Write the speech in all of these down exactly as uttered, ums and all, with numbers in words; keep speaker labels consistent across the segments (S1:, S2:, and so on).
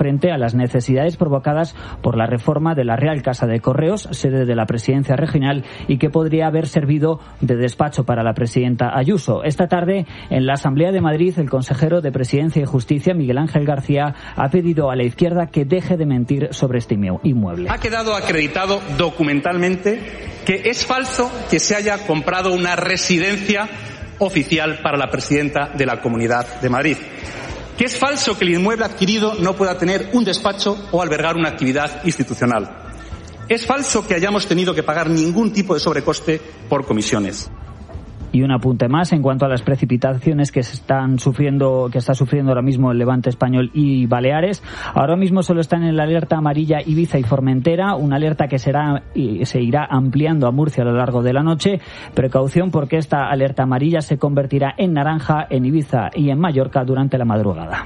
S1: frente a las necesidades provocadas por la reforma de la Real Casa de Correos, sede de la Presidencia Regional, y que podría haber servido de despacho para la presidenta Ayuso. Esta tarde, en la Asamblea de Madrid, el consejero de Presidencia y Justicia, Miguel Ángel García, ha pedido a la izquierda que deje de mentir sobre este inmueble.
S2: Ha quedado acreditado documentalmente que es falso que se haya comprado una residencia oficial para la presidenta de la Comunidad de Madrid. Que es falso que el inmueble adquirido no pueda tener un despacho o albergar una actividad institucional. Es falso que hayamos tenido que pagar ningún tipo de sobrecoste por comisiones.
S1: Y un apunte más en cuanto a las precipitaciones que se están sufriendo, que está sufriendo ahora mismo el Levante español y Baleares. Ahora mismo solo están en la alerta amarilla Ibiza y Formentera, una alerta que será y se irá ampliando a Murcia a lo largo de la noche. Precaución porque esta alerta amarilla se convertirá en naranja en Ibiza y en Mallorca durante la madrugada.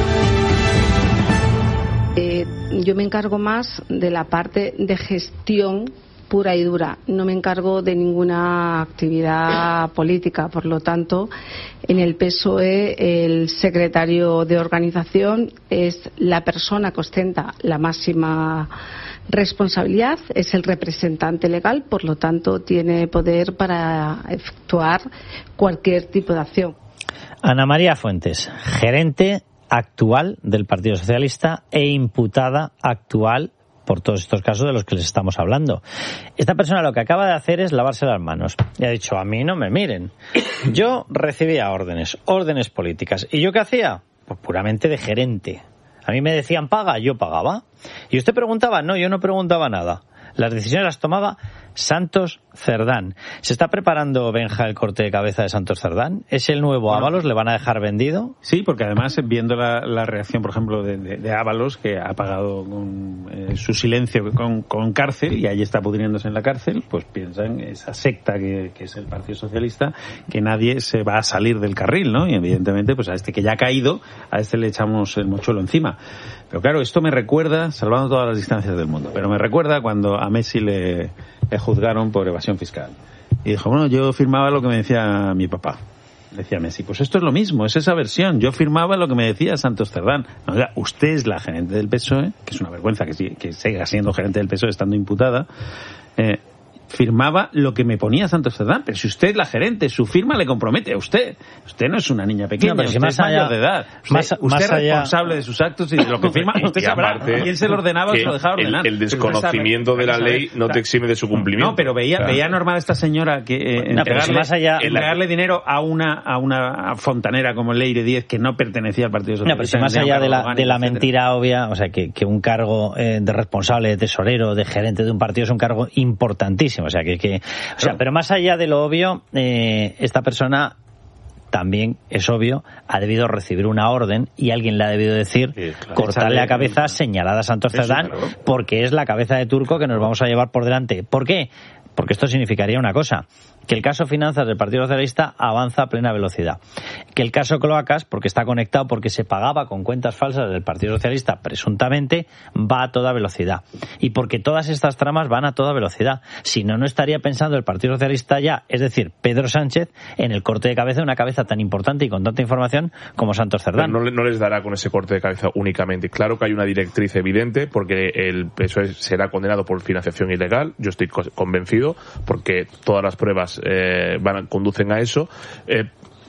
S3: Eh, yo me encargo más de la parte de gestión pura y dura. No me encargo de ninguna actividad política, por lo tanto, en el P S O E el secretario de organización es la persona que ostenta la máxima responsabilidad, es el representante legal, por lo tanto, tiene poder para efectuar cualquier tipo de acción.
S4: Ana María Fuentes, gerente actual del Partido Socialista e imputada actual por todos estos casos de los que les estamos hablando. Esta persona lo que acaba de hacer es lavarse las manos. Y ha dicho, a mí no me miren. Yo recibía órdenes, órdenes políticas. ¿Y yo qué hacía? Pues puramente de gerente. A mí me decían paga, yo pagaba. ¿Y usted preguntaba? No, yo no preguntaba nada. Las decisiones las tomaba Santos Cerdán. ¿Se está preparando, Benja, el corte de cabeza de Santos Cerdán? ¿Es el nuevo bueno, Ábalos? ¿Le van a dejar vendido?
S5: Sí, porque además, viendo la, la reacción, por ejemplo, de, de, de Ábalos, que ha pagado con, eh, su silencio con, con cárcel, y allí está pudriéndose en la cárcel, pues piensan, esa secta que, que es el Partido Socialista, que nadie se va a salir del carril, ¿no? Y evidentemente, pues a este que ya ha caído, a este le echamos el mochuelo encima. Pero claro, esto me recuerda, salvando todas las distancias del mundo, pero me recuerda cuando a Messi le, le juzgaron por evasión fiscal. Y dijo, bueno, yo firmaba lo que me decía mi papá. Decía Messi, pues esto es lo mismo, es esa versión. Yo firmaba lo que me decía Santos Cerdán. No, o sea, usted es la gerente del P S O E, que es una vergüenza que, que siga siendo gerente del P S O E estando imputada. Eh, firmaba lo que me ponía Santos Cerdán, pero si usted es la gerente, su firma le compromete a usted. Usted no es una niña pequeña, no, pero si usted más es mayor allá, de edad. Usted,
S4: más,
S5: usted
S4: más
S5: es responsable allá de sus actos y de lo que firma. Usted sabrá quién se lo ordenaba o se lo dejaba ordenar.
S6: El, el desconocimiento de la ley no te exime de su cumplimiento.
S5: No, pero veía, claro. veía normal a esta señora que eh,
S4: no,
S5: entregarle,
S4: más allá,
S5: entregarle dinero a una a una fontanera como Leire Díez que no pertenecía al Partido Socialista.
S4: No, pero si más allá de la, orgánico, de la mentira obvia, o sea, que, que un cargo eh, de responsable, de tesorero, de gerente de un partido es un cargo importantísimo. O sea, que... que O sea, pero más allá de lo obvio, eh, esta persona también, es obvio, ha debido recibir una orden y alguien le ha debido decir sí, claro. cortarle la cabeza señalada a Santos Cerdán, claro. porque es la cabeza de turco que nos vamos a llevar por delante. ¿Por qué? Porque esto significaría una cosa, que el caso Finanzas del Partido Socialista avanza a plena velocidad. Que el caso Cloacas, porque está conectado, porque se pagaba con cuentas falsas del Partido Socialista, presuntamente, va a toda velocidad. Y porque todas estas tramas van a toda velocidad. Si no, no estaría pensando el Partido Socialista ya, es decir, Pedro Sánchez, en el corte de cabeza de una cabeza tan importante y con tanta información como Santos Cerdán.
S6: No, no les dará con ese corte de cabeza únicamente. Claro que hay una directriz evidente, porque el P S O E será condenado por financiación ilegal. Yo estoy convencido, porque todas las pruebas Eh, van, conducen a eso. Eh,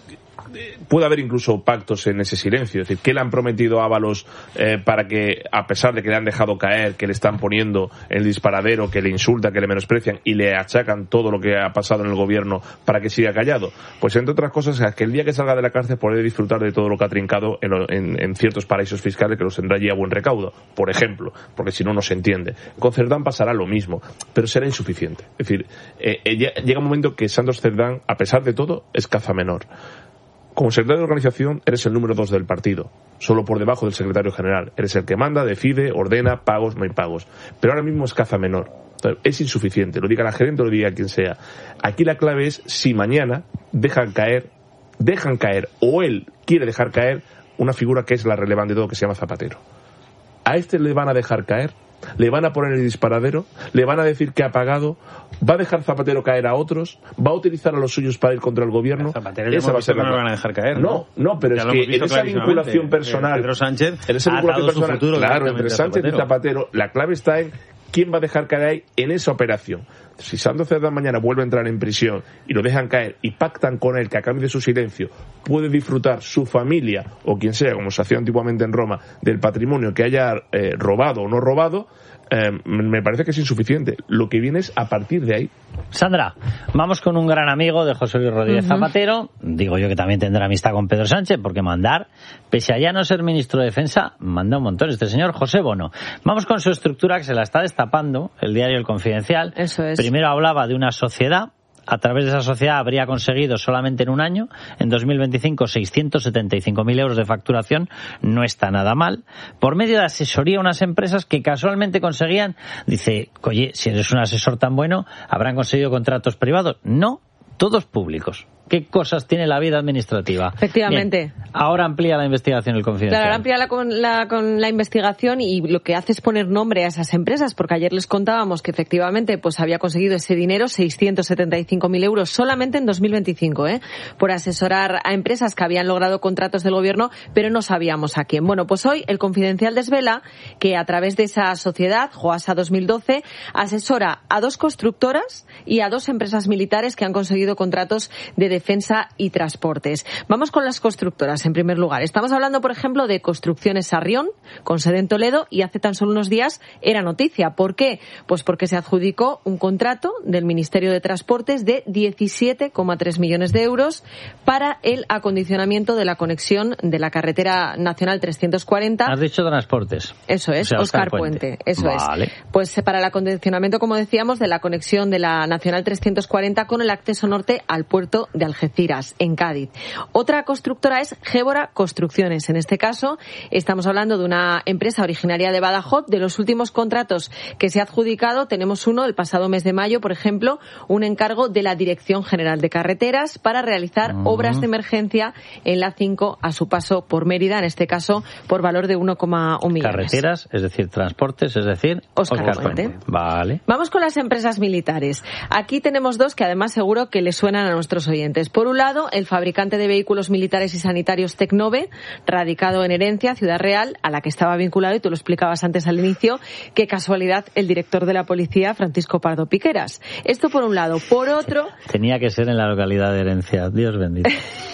S6: puede haber incluso pactos en ese silencio, es decir, ¿qué le han prometido a Ábalos eh, para que, a pesar de que le han dejado caer, que le están poniendo el disparadero, que le insultan, que le menosprecian y le achacan todo lo que ha pasado en el gobierno para que siga callado? Pues entre otras cosas, es que el día que salga de la cárcel podrá disfrutar de todo lo que ha trincado en, en, en ciertos paraísos fiscales que los tendrá allí a buen recaudo, por ejemplo, porque si no, no se entiende. Con Cerdán pasará lo mismo, pero será insuficiente. Es decir, eh, eh, llega un momento que Santos Cerdán, a pesar de todo, es caza menor. Como secretario de organización eres el número dos del partido, solo por debajo del secretario general. Eres el que manda, decide, ordena, pagos, no hay pagos. Pero ahora mismo es caza menor. Es insuficiente, lo diga la gerente o lo diga quien sea. Aquí la clave es si mañana dejan caer, dejan caer, o él quiere dejar caer, una figura que es la relevante de todo, que se llama Zapatero. A este le van a dejar caer le van a poner el disparadero, le van a decir que ha pagado, va a dejar Zapatero caer a otros, va a utilizar a los suyos para ir contra el gobierno.
S5: A Zapatero esa va a ser la... no lo van a dejar caer.
S6: No, no, no pero
S5: ya
S6: es que en esa vinculación personal,
S5: Pedro Sánchez
S6: en esa vinculación
S5: ha dado
S6: personal,
S5: su futuro
S6: claro, entre Sánchez y Zapatero, la clave está en quién va a dejar caer ahí en esa operación. Si Santos Cerdán mañana vuelve a entrar en prisión y lo dejan caer y pactan con él que a cambio de su silencio puede disfrutar su familia o quien sea, como se hacía antiguamente en Roma, del patrimonio que haya eh, robado o no robado, eh, me parece que es insuficiente. Lo que viene es a partir de ahí.
S4: Sandra, vamos con un gran amigo de José Luis Rodríguez uh-huh. Zapatero, digo yo que también tendrá amistad con Pedro Sánchez, porque mandar, pese a ya no ser ministro de Defensa, manda un montón este señor José Bono. Vamos con su estructura que se la está destapando el diario El Confidencial.
S3: Eso es.
S4: Primero hablaba de una sociedad. A través de esa sociedad habría conseguido solamente en un año, en dos mil veinticinco, seiscientos setenta y cinco mil euros de facturación. No está nada mal. Por medio de asesoría a unas empresas que casualmente conseguían, dice, oye, si eres un asesor tan bueno, ¿habrán conseguido contratos privados? No, todos públicos. ¿Qué cosas tiene la vida administrativa?
S3: Efectivamente.
S4: Bien, ahora amplía la investigación El Confidencial.
S3: Claro, ahora amplía la, con, la, con la investigación y lo que hace es poner nombre a esas empresas, porque ayer les contábamos que efectivamente pues había conseguido ese dinero, seiscientos setenta y cinco mil euros, solamente en dos mil veinticinco, ¿eh? por asesorar a empresas que habían logrado contratos del gobierno, pero no sabíamos a quién. Bueno, pues hoy El Confidencial desvela que a través de esa sociedad, Joasa dos mil doce, asesora a dos constructoras y a dos empresas militares que han conseguido contratos de defensa y transportes. Vamos con las constructoras, en primer lugar. Estamos hablando, por ejemplo, de Construcciones Sarrión, con sede en Toledo, y hace tan solo unos días era noticia. ¿Por qué? Pues porque se adjudicó un contrato del Ministerio de Transportes de diecisiete coma tres millones de euros para el acondicionamiento de la conexión de la carretera nacional trescientos cuarenta.
S4: Has dicho transportes.
S3: Eso es,
S4: o sea,
S3: Óscar,
S4: Óscar
S3: Puente.
S4: Puente.
S3: Eso
S4: vale.
S3: es. Pues para el acondicionamiento, como decíamos, de la conexión de la nacional trescientos cuarenta con el acceso norte al puerto de Algeciras, en Cádiz. Otra constructora es Gébora Construcciones. En este caso, estamos hablando de una empresa originaria de Badajoz. De los últimos contratos que se ha adjudicado, tenemos uno el pasado mes de mayo, por ejemplo, un encargo de la Dirección General de Carreteras para realizar uh-huh. obras de emergencia en la cinco a su paso por Mérida, en este caso por valor de uno coma uno millones.
S4: Carreteras, es decir, transportes, es decir,
S3: Óscar, Óscar Puente.
S4: Puente. Vale.
S3: Vamos con las empresas militares. Aquí tenemos dos que además seguro que les suenan a nuestros oyentes. Por un lado, el fabricante de vehículos militares y sanitarios Tecnove, radicado en Herencia, Ciudad Real, a la que estaba vinculado, y tú lo explicabas antes al inicio, qué casualidad, el director de la policía, Francisco Pardo Piqueras. Esto por un lado. Por otro...
S4: Tenía que ser en la localidad de Herencia, Dios bendito.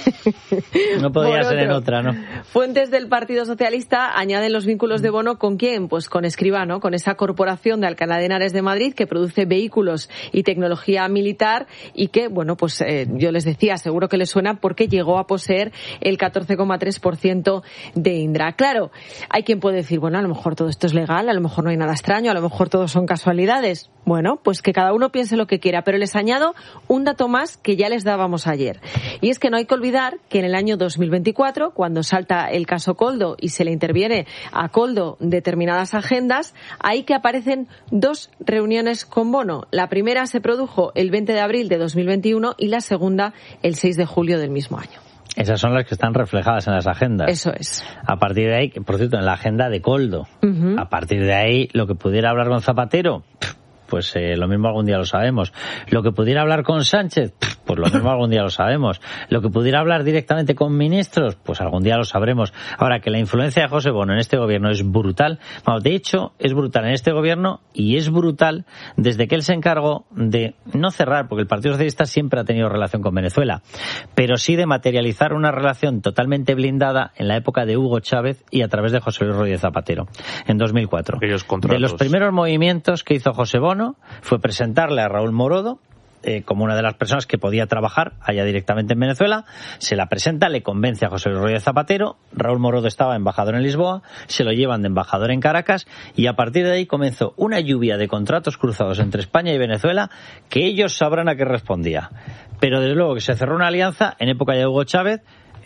S4: No podía ser en otra, ¿no?
S3: Fuentes del Partido Socialista añaden los vínculos de Bono, ¿con quién? Pues con Escribano, con esa corporación de Alcalá de Henares de Madrid que produce vehículos y tecnología militar y que, bueno, pues eh, yo les decía, seguro que les suena porque llegó a poseer el catorce coma tres por ciento de Indra. Claro, hay quien puede decir, bueno, a lo mejor todo esto es legal, a lo mejor no hay nada extraño, a lo mejor todo son casualidades. Bueno, pues que cada uno piense lo que quiera, pero les añado un dato más que ya les dábamos ayer. Y es que no hay que olvidar que en el año dos mil veinticuatro, cuando salta el caso Koldo y se le interviene a Koldo determinadas agendas, ahí que aparecen dos reuniones con Bono. La primera se produjo el veinte de abril de dos mil veintiuno y la segunda el seis de julio del mismo año.
S4: Esas son las que están reflejadas en las agendas.
S3: Eso es.
S4: A partir de ahí, por cierto, en la agenda de Koldo, uh-huh. a partir de ahí, lo que pudiera hablar con Zapatero, pues eh, lo mismo algún día lo sabemos. Lo que pudiera hablar con Sánchez, pues lo mismo algún día lo sabemos. Lo que pudiera hablar directamente con ministros, pues algún día lo sabremos. Ahora, que la influencia de José Bono en este gobierno es brutal, bueno, de hecho, es brutal en este gobierno y es brutal desde que él se encargó de no cerrar, porque el Partido Socialista siempre ha tenido relación con Venezuela, pero sí de materializar una relación totalmente blindada en la época de Hugo Chávez y a través de José Luis Rodríguez Zapatero, en dos mil cuatro. De los primeros movimientos que hizo José Bono fue presentarle a Raúl Morodo eh, como una de las personas que podía trabajar allá directamente en Venezuela. Se la presenta, le convence a José Luis Rodríguez Zapatero. Raúl Morodo estaba embajador en Lisboa, se lo llevan de embajador en Caracas y a partir de ahí comenzó una lluvia de contratos cruzados entre España y Venezuela que ellos sabrán a qué respondía. Pero desde luego que se cerró una alianza en época de Hugo Chávez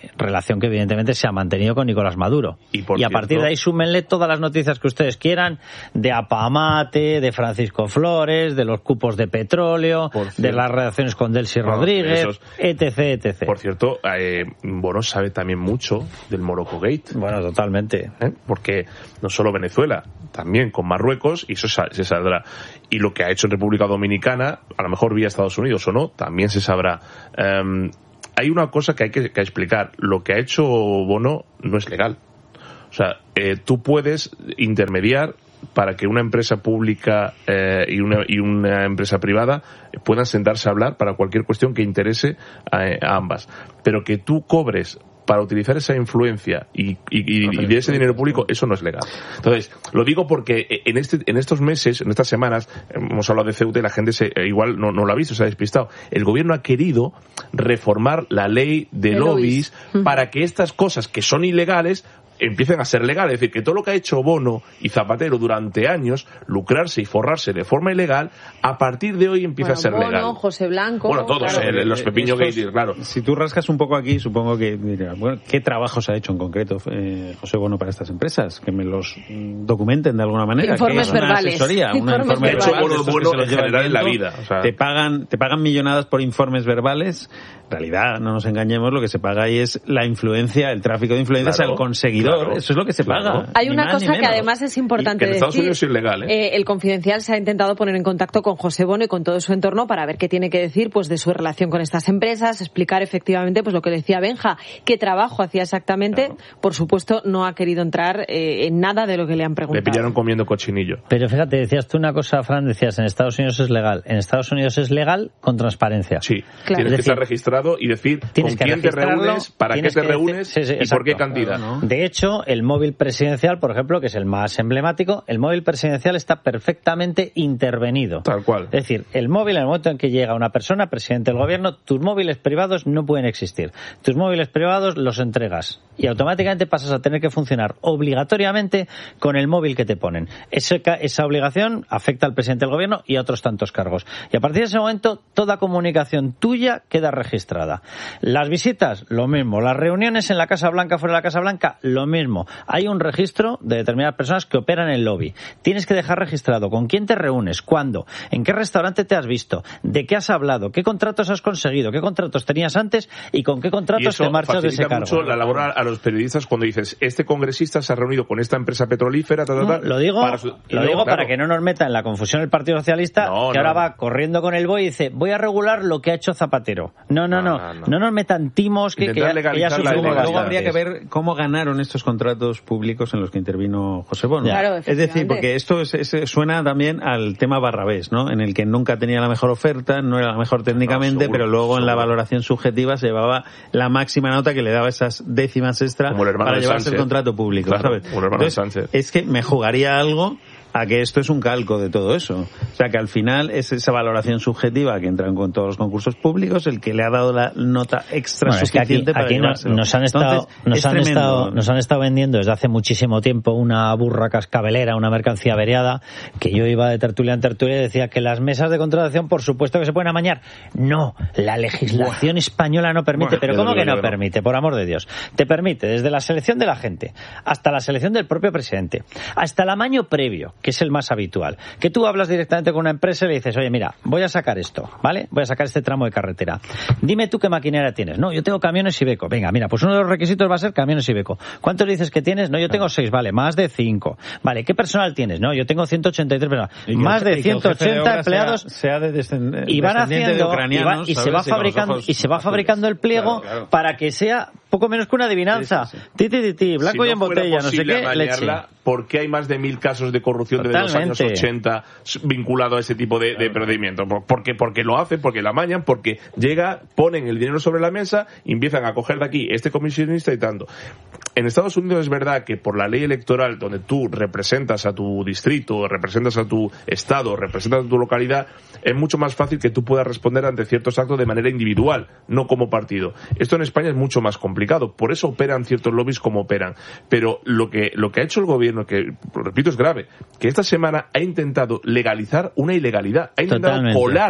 S4: relación que evidentemente se ha mantenido con Nicolás Maduro.
S6: Y,
S4: y a
S6: cierto,
S4: partir de ahí súmenle todas las noticias que ustedes quieran de Apamate, de Francisco Flores, de los cupos de petróleo, de las relaciones con Delcy
S6: no,
S4: Rodríguez,
S6: esos,
S4: etc, etcétera.
S6: Por cierto, eh, Bono sabe también mucho del Morocco Gate.
S4: Bueno, totalmente.
S6: ¿Eh? Porque no solo Venezuela, también con Marruecos, y eso se saldrá. Y lo que ha hecho en República Dominicana, a lo mejor vía Estados Unidos o no, también se sabrá. Um, hay una cosa que hay que, que explicar. Lo que ha hecho Bono no es legal. O sea, eh, tú puedes intermediar para que una empresa pública eh, y, una, y una empresa privada puedan sentarse a hablar para cualquier cuestión que interese a, a ambas. Pero que tú cobres para utilizar esa influencia y, y, y, y de ese dinero público, eso no es legal. Entonces, lo digo porque en este en estos meses, en estas semanas, hemos hablado de Ceuta y la gente se, igual no, no lo ha visto, se ha despistado. El gobierno ha querido reformar la ley de, de lobbies, lobbies para que estas cosas que son ilegales empiecen a ser legales. Es decir, que todo lo que ha hecho Bono y Zapatero durante años, lucrarse y forrarse de forma ilegal, a partir de hoy empieza
S3: bueno,
S6: a ser
S3: Bono,
S6: legal.
S3: José Blanco...
S6: Bueno, todos, claro, eh, los Pepiño Gates, claro.
S5: Si tú rascas un poco aquí, supongo que... Mira, bueno, ¿qué trabajos ha hecho en concreto eh, José Bono para estas empresas? Que me los documenten de alguna manera.
S3: Informes
S5: que es
S3: verbales.
S5: Una asesoría, una
S3: informes
S5: informe
S3: verbales.
S5: verbal,
S6: Bono, bueno, en general en la vida. O sea,
S5: te pagan, te pagan millonadas por informes verbales. En realidad, no nos engañemos, lo que se paga ahí es la influencia, el tráfico de influencias
S6: claro,
S5: al conseguidor.
S6: Claro,
S5: eso es lo que se
S6: claro.
S5: paga.
S3: Hay una cosa que además es importante
S6: y que en Estados
S3: decir.
S6: Unidos es ilegal, ¿eh?
S3: Eh, el Confidencial se ha intentado poner en contacto con José Bono y con todo su entorno para ver qué tiene que decir pues de su relación con estas empresas, explicar efectivamente pues lo que decía Benja, qué trabajo hacía exactamente. Claro. Por supuesto, no ha querido entrar eh, en nada de lo que le han preguntado.
S6: Le pillaron comiendo cochinillo.
S4: Pero fíjate, decías tú una cosa, Fran, decías en Estados Unidos es legal. En Estados Unidos es legal con transparencia.
S6: Sí,
S3: claro.
S6: Tienes
S4: es
S6: que estar registrado y decir con quién te reúnes, para qué te reúnes sí, sí, y por qué cantidad.
S4: Claro, ¿no? De hecho, el móvil presidencial, por ejemplo, que es el más emblemático, el móvil presidencial está perfectamente intervenido.
S6: Tal cual.
S4: Es decir, el móvil, en el momento en que llega una persona, presidente del gobierno, tus móviles privados no pueden existir. Tus móviles privados los entregas y automáticamente pasas a tener que funcionar obligatoriamente con el móvil que te ponen. Ese, esa obligación afecta al presidente del gobierno y a otros tantos cargos. Y a partir de ese momento, toda comunicación tuya queda registrada. Las visitas, lo mismo. Las reuniones en la Casa Blanca, fuera de la Casa Blanca, lo mismo. Hay un registro de determinadas personas que operan en el lobby. Tienes que dejar registrado con quién te reúnes, cuándo, en qué restaurante te has visto, de qué has hablado, qué contratos has conseguido, qué contratos tenías antes y con qué contratos te marchas de ese cargo.
S6: Mucho la labor a los periodistas cuando dices, este congresista se ha reunido con esta empresa petrolífera, ta, ta, ta,
S4: no, lo digo, para, su... lo luego, digo claro. para que no nos meta en la confusión el Partido Socialista, no, que no, ahora no. va corriendo con el B O E y dice, voy a regular lo que ha hecho Zapatero. No, no, no, no, no, no nos metan timos que, que, que ya sufrimos.
S5: Luego habría que ver cómo ganaron estos contratos públicos en los que intervino José Bono.
S3: Claro,
S5: es decir, porque esto es, es, suena también al tema Barrabés, ¿no? En el que nunca tenía la mejor oferta, no era la mejor técnicamente, no, seguro, pero luego seguro. en la valoración subjetiva se llevaba la máxima nota que le daba esas décimas extra para llevarse Sánchez. el contrato público,
S6: claro,
S5: ¿sabes?
S6: Como el hermano
S5: Entonces,
S6: Sánchez.
S5: Es que me jugaría algo a que esto es un calco de todo eso. O sea, que al final es esa valoración subjetiva que entran con todos los concursos públicos el que le ha dado la nota extra bueno, suficiente
S4: es que aquí,
S5: para
S4: aquí
S5: llevárselo.
S4: Nos han estado,
S5: Entonces,
S4: nos han estado, nos han estado vendiendo desde hace muchísimo tiempo una burra cascabelera, una mercancía averiada, que yo iba de tertulia en tertulia y decía que las mesas de contratación, por supuesto que se pueden amañar. No, la legislación bueno. española no permite. Bueno, pero ¿cómo que no no permite? Por amor de Dios. Te permite desde la selección de la gente hasta la selección del propio presidente, hasta el amaño previo, que es el más habitual. Que tú hablas directamente con una empresa y le dices, oye, mira, voy a sacar esto, ¿vale? Voy a sacar este tramo de carretera. Dime tú qué maquinaria tienes. No, yo tengo camiones Iveco. Venga, mira, pues uno de los requisitos va a ser camiones Iveco. ¿Cuántos dices que tienes? No, yo tengo seis, vale, más de cinco. Vale, ¿qué personal tienes? No, yo tengo ciento ochenta y tres personas. Más de ciento ochenta empleados.
S5: Sea, sea de descend-
S4: y van haciendo,
S5: de ucranianos,
S4: y, va, y se va fabricando, y se va fabricando el pliego claro, claro. para que sea poco menos que una adivinanza. Sí, sí, sí. Ti, ti, ti, ti, blanco si y en botella, no sé qué, leche.
S6: ¿Por qué hay más de mil casos de corrupción desde los años ochenta vinculado a ese tipo de, de procedimiento? Porque, porque lo hacen, porque la amañan, porque llega, ponen el dinero sobre la mesa y empiezan a coger de aquí este comisionista y tanto. En Estados Unidos es verdad que por la ley electoral, donde tú representas a tu distrito, representas a tu estado, representas a tu localidad, es mucho más fácil que tú puedas responder ante ciertos actos de manera individual, no como partido. Esto en España es mucho más complicado, por eso operan ciertos lobbies como operan. Pero lo que, lo que ha hecho el gobierno, que repito es grave, que esta semana ha intentado legalizar una ilegalidad, ha intentado Totalmente. colar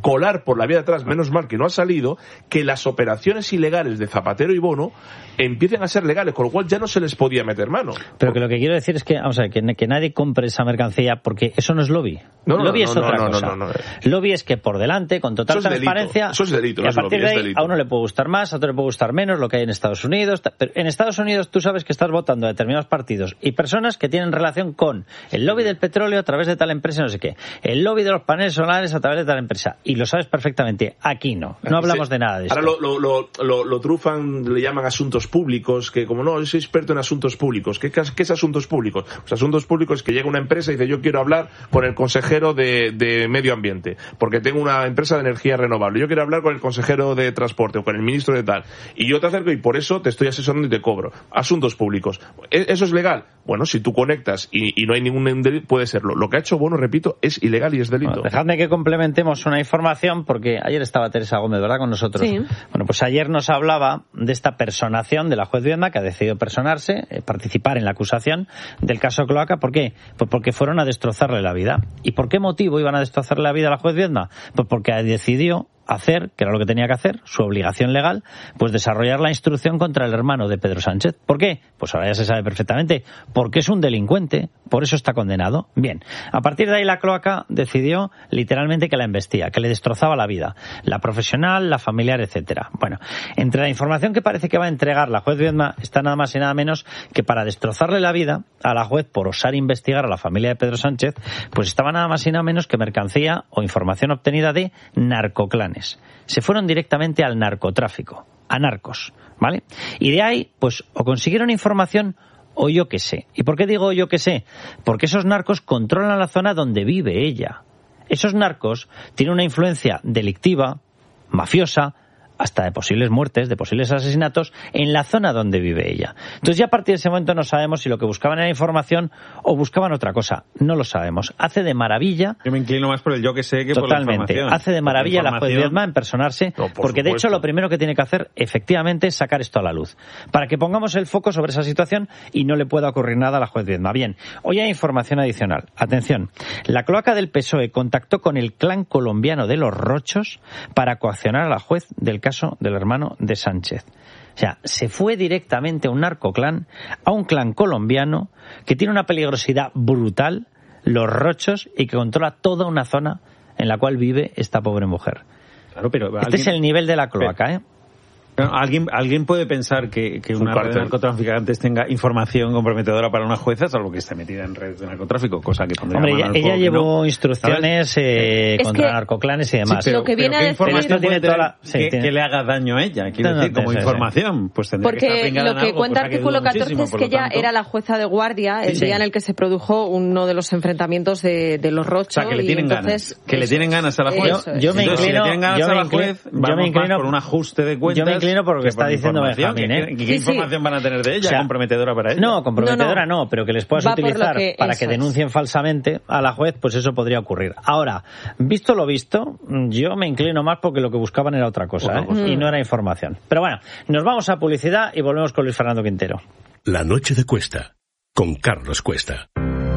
S6: colar por la vía de atrás, menos mal que no ha salido, que las operaciones ilegales de Zapatero y Bono empiecen a ser legales, con lo cual ya no se les podía meter mano.
S4: Pero que lo que quiero decir es que, vamos a ver, que, que nadie compre esa mercancía, porque eso no es lobby.
S6: No, no,
S4: lobby
S6: no,
S4: es
S6: no,
S4: otra
S6: no, no,
S4: cosa.
S6: no, no, no.
S4: Lobby es que por delante, con total
S6: eso
S4: transparencia,
S6: eso es delito,
S4: y
S6: no
S4: a partir
S6: es lobby,
S4: de ahí
S6: es
S4: a uno le puede gustar más, a otro le puede gustar menos, lo que hay en Estados Unidos. Pero en Estados Unidos tú sabes que estás votando a determinados partidos y personas que tienen relación con el lobby del petróleo a través de tal empresa, no sé qué, el lobby de los paneles solares a través de tal empresa, y lo sabes perfectamente. Aquí no, no hablamos de nada de esto.
S6: Ahora lo, lo, lo, lo trufan, le llaman asuntos públicos, que como no, yo soy experto en asuntos públicos. ¿Qué, qué es asuntos públicos? Pues asuntos públicos es que llega una empresa y dice, yo quiero hablar con el consejero de, de medio ambiente, porque tengo una empresa de energía renovable, yo quiero hablar con el consejero de transporte o con el ministro de tal, y yo te acerco y por eso te estoy asesorando y te cobro. Asuntos públicos. ¿Eso es legal? Bueno, si tú conectas y, y no hay ningún delito, puede serlo. Lo que ha hecho Bono, repito, es ilegal y es delito.
S4: Bueno, dejadme que complementemos una información, porque ayer estaba Teresa Gómez, ¿verdad?, con nosotros.
S7: Sí.
S4: Bueno, pues ayer nos hablaba de esta personación de la juez Viedma, que ha decidido personarse, eh, participar en la acusación del caso Cloaca. ¿Por qué? Pues porque fueron a destrozarle la vida. ¿Y por qué motivo iban a destrozarle la vida a la juez Viedma? Pues porque decidió hacer, que era lo que tenía que hacer, su obligación legal, pues desarrollar la instrucción contra el hermano de Pedro Sánchez. ¿Por qué? Pues ahora ya se sabe perfectamente. Porque es un delincuente, por eso está condenado. Bien, a partir de ahí la Cloaca decidió literalmente que la embestía, que le destrozaba la vida, la profesional, la familiar, etcétera. Bueno, entre la información que parece que va a entregar la juez Viedma está nada más y nada menos que para destrozarle la vida a la juez por osar investigar a la familia de Pedro Sánchez, pues estaba nada más y nada menos que mercancía o información obtenida de narcoclanes. Se fueron directamente al narcotráfico, a narcos, ¿vale? Y de ahí, pues, o consiguieron información o yo qué sé. ¿Y por qué digo yo qué sé? Porque esos narcos controlan la zona donde vive ella. Esos narcos tienen una influencia delictiva, mafiosa, hasta de posibles muertes, de posibles asesinatos, en la zona donde vive ella. Entonces ya a partir de ese momento no sabemos si lo que buscaban era información o buscaban otra cosa. No lo sabemos. Hace de maravilla...
S5: Yo me inclino más por el yo que sé que
S4: totalmente,
S5: por la información.
S4: Hace de maravilla la, la juez Viedma en personarse,
S6: no, por
S4: porque
S6: supuesto.
S4: De hecho lo primero que tiene que hacer efectivamente es sacar esto a la luz, para que pongamos el foco sobre esa situación y no le pueda ocurrir nada a la juez Viedma. Bien, hoy hay información adicional. Atención, la cloaca del P S O E contactó con el clan colombiano de los Rochos para coaccionar a la juez del caso del hermano de Sánchez. O sea, se fue directamente a un narcoclan, a un clan colombiano que tiene una peligrosidad brutal, los Rochos, y que controla toda una zona en la cual vive esta pobre mujer.
S5: Claro, pero
S4: este
S5: alguien...
S4: es el nivel de la cloaca, ¿eh?
S5: ¿Alguien, alguien puede pensar que, que una red de narcotraficantes tenga información comprometedora para una jueza, salvo que esté metida en redes de narcotráfico, cosa que pondría
S4: Hombre, ella, ella llevó no. instrucciones eh, contra
S7: que,
S4: narcoclanes y demás.
S7: Sí, pero, lo que viene
S5: pero ¿qué
S7: a
S5: información
S7: decir...
S5: tiene toda la, sí, que,
S4: tiene...
S5: que le haga daño a ella? Quiero
S4: no, no,
S5: decir, como
S4: sí,
S5: información,
S4: sí.
S5: pues tendría
S7: Porque
S5: que estar
S7: lo que
S5: algo,
S7: cuenta
S5: cosa que
S7: artículo catorce es que ella
S5: tanto...
S7: era la jueza de guardia el
S4: sí,
S7: día
S4: sí.
S7: en el que se produjo uno de los enfrentamientos de, de los Rochos.
S5: O sea, que le tienen
S7: entonces,
S5: ganas. Que le tienen ganas a la juez.
S4: Yo, yo me inclino,
S5: si le tienen ganas
S4: yo
S5: a
S4: me
S5: la
S4: inclino,
S5: juez,
S4: yo me inclino
S5: por un ajuste de cuentas.
S4: Yo me inclino por lo que está diciendo Benjamín, ¿eh?
S5: ¿Qué, qué
S7: sí,
S5: información
S7: sí.
S5: van a tener de ella?
S4: O sea,
S5: ¿comprometedora para ella?
S4: No, comprometedora
S7: no, no.
S4: no, pero que les puedas
S7: Va
S4: utilizar
S7: que,
S4: para que denuncien es. falsamente a la juez, pues eso podría ocurrir. Ahora, visto lo visto, yo me inclino más porque lo que buscaban era otra cosa, ¿eh? Mm. Y no era información. Pero bueno, nos vamos a publicidad y volvemos con Luis Fernando Quintero.
S8: La noche de Cuesta, con Carlos Cuesta.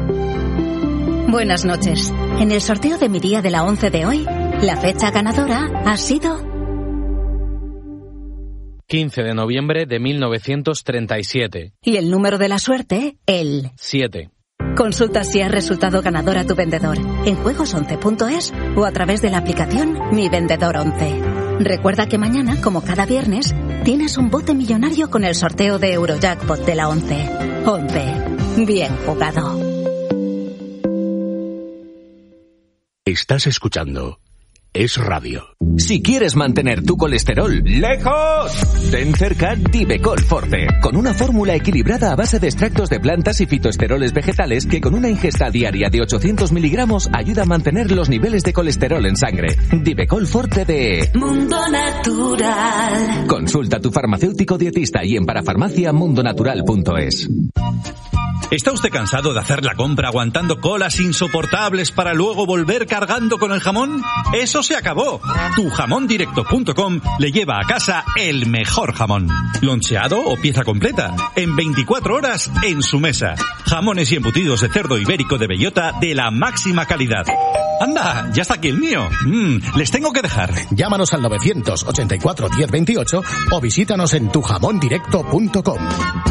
S9: Buenas noches. En el sorteo de mi día de la once de hoy, la fecha ganadora ha sido...
S10: quince de noviembre de mil novecientos treinta y siete.
S9: Y el número de la suerte, el...
S10: siete.
S9: Consulta si has resultado ganador a tu vendedor en juegos once punto es o a través de la aplicación Mi Vendedor once. Recuerda que mañana, como cada viernes, tienes un bote millonario con el sorteo de Eurojackpot de la once. once. Bien jugado.
S8: Estás escuchando Es Radio.
S11: Si quieres mantener tu colesterol lejos, ten cerca Divecol Forte, con una fórmula equilibrada a base de extractos de plantas y fitoesteroles vegetales que con una ingesta diaria de ochocientos miligramos ayuda a mantener los niveles de colesterol en sangre. Divecol Forte de
S9: Mundo Natural.
S11: Consulta a tu farmacéutico dietista y en parafarmacia mundonatural punto es.
S12: ¿Está usted cansado de hacer la compra aguantando colas insoportables para luego volver cargando con el jamón? ¡Eso se acabó! tu jamón directo punto com le lleva a casa el mejor jamón. Loncheado o pieza completa. En veinticuatro horas en su mesa. Jamones y embutidos de cerdo ibérico de bellota de la máxima calidad. ¡Anda! ¡Ya está aquí el mío! Mm, les tengo que dejar.
S13: Llámanos al novecientos ochenta y cuatro diez veintiocho o visítanos en tu jamón directo punto com.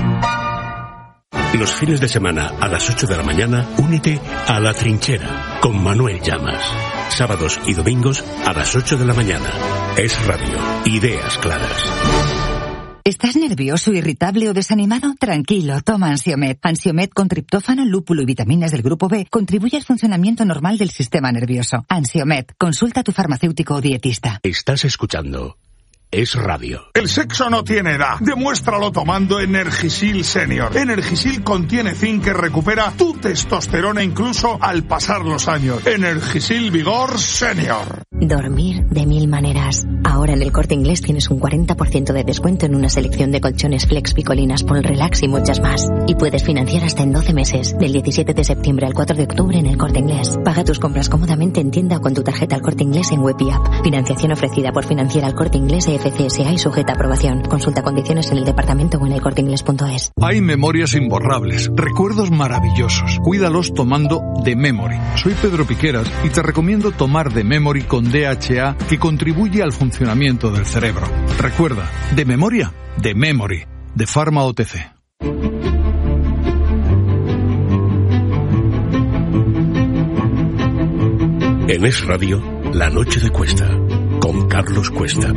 S8: Los fines de semana a las ocho de la mañana, únete a La Trinchera con Manuel Llamas. Sábados y domingos a las ocho de la mañana. Es Radio. Ideas claras.
S14: ¿Estás nervioso, irritable o desanimado? Tranquilo, toma Ansiomed. Ansiomed con triptófano, lúpulo y vitaminas del grupo B contribuye al funcionamiento normal del sistema nervioso. Ansiomed, consulta a tu farmacéutico o dietista.
S8: Estás escuchando Es Radio.
S15: El sexo no tiene edad. Demuéstralo tomando Energisil Senior. Energisil contiene zinc que recupera tu testosterona incluso al pasar los años. Energisil Vigor Senior.
S16: Dormir de mil maneras. Ahora en el Corte Inglés tienes un cuarenta por ciento de descuento en una selección de colchones Flex, Picolinas, Pol Relax y muchas más. Y puedes financiar hasta en doce meses, del diecisiete de septiembre al cuatro de octubre en el Corte Inglés. Paga tus compras cómodamente en tienda o con tu tarjeta al Corte Inglés en web y app. Financiación ofrecida por Financiera al Corte Inglés e F C S A y sujeta a aprobación. Consulta condiciones en el departamento o en el corte inglés punto es.
S17: Hay memorias imborrables, recuerdos maravillosos. Cuídalos tomando The Memory. Soy Pedro Piqueras y te recomiendo tomar The Memory con D H A, que contribuye al funcionamiento del cerebro. Recuerda, de memoria, The Memory, de Pharma O T C.
S8: En Es Radio, La Noche de Cuesta, con Carlos Cuesta.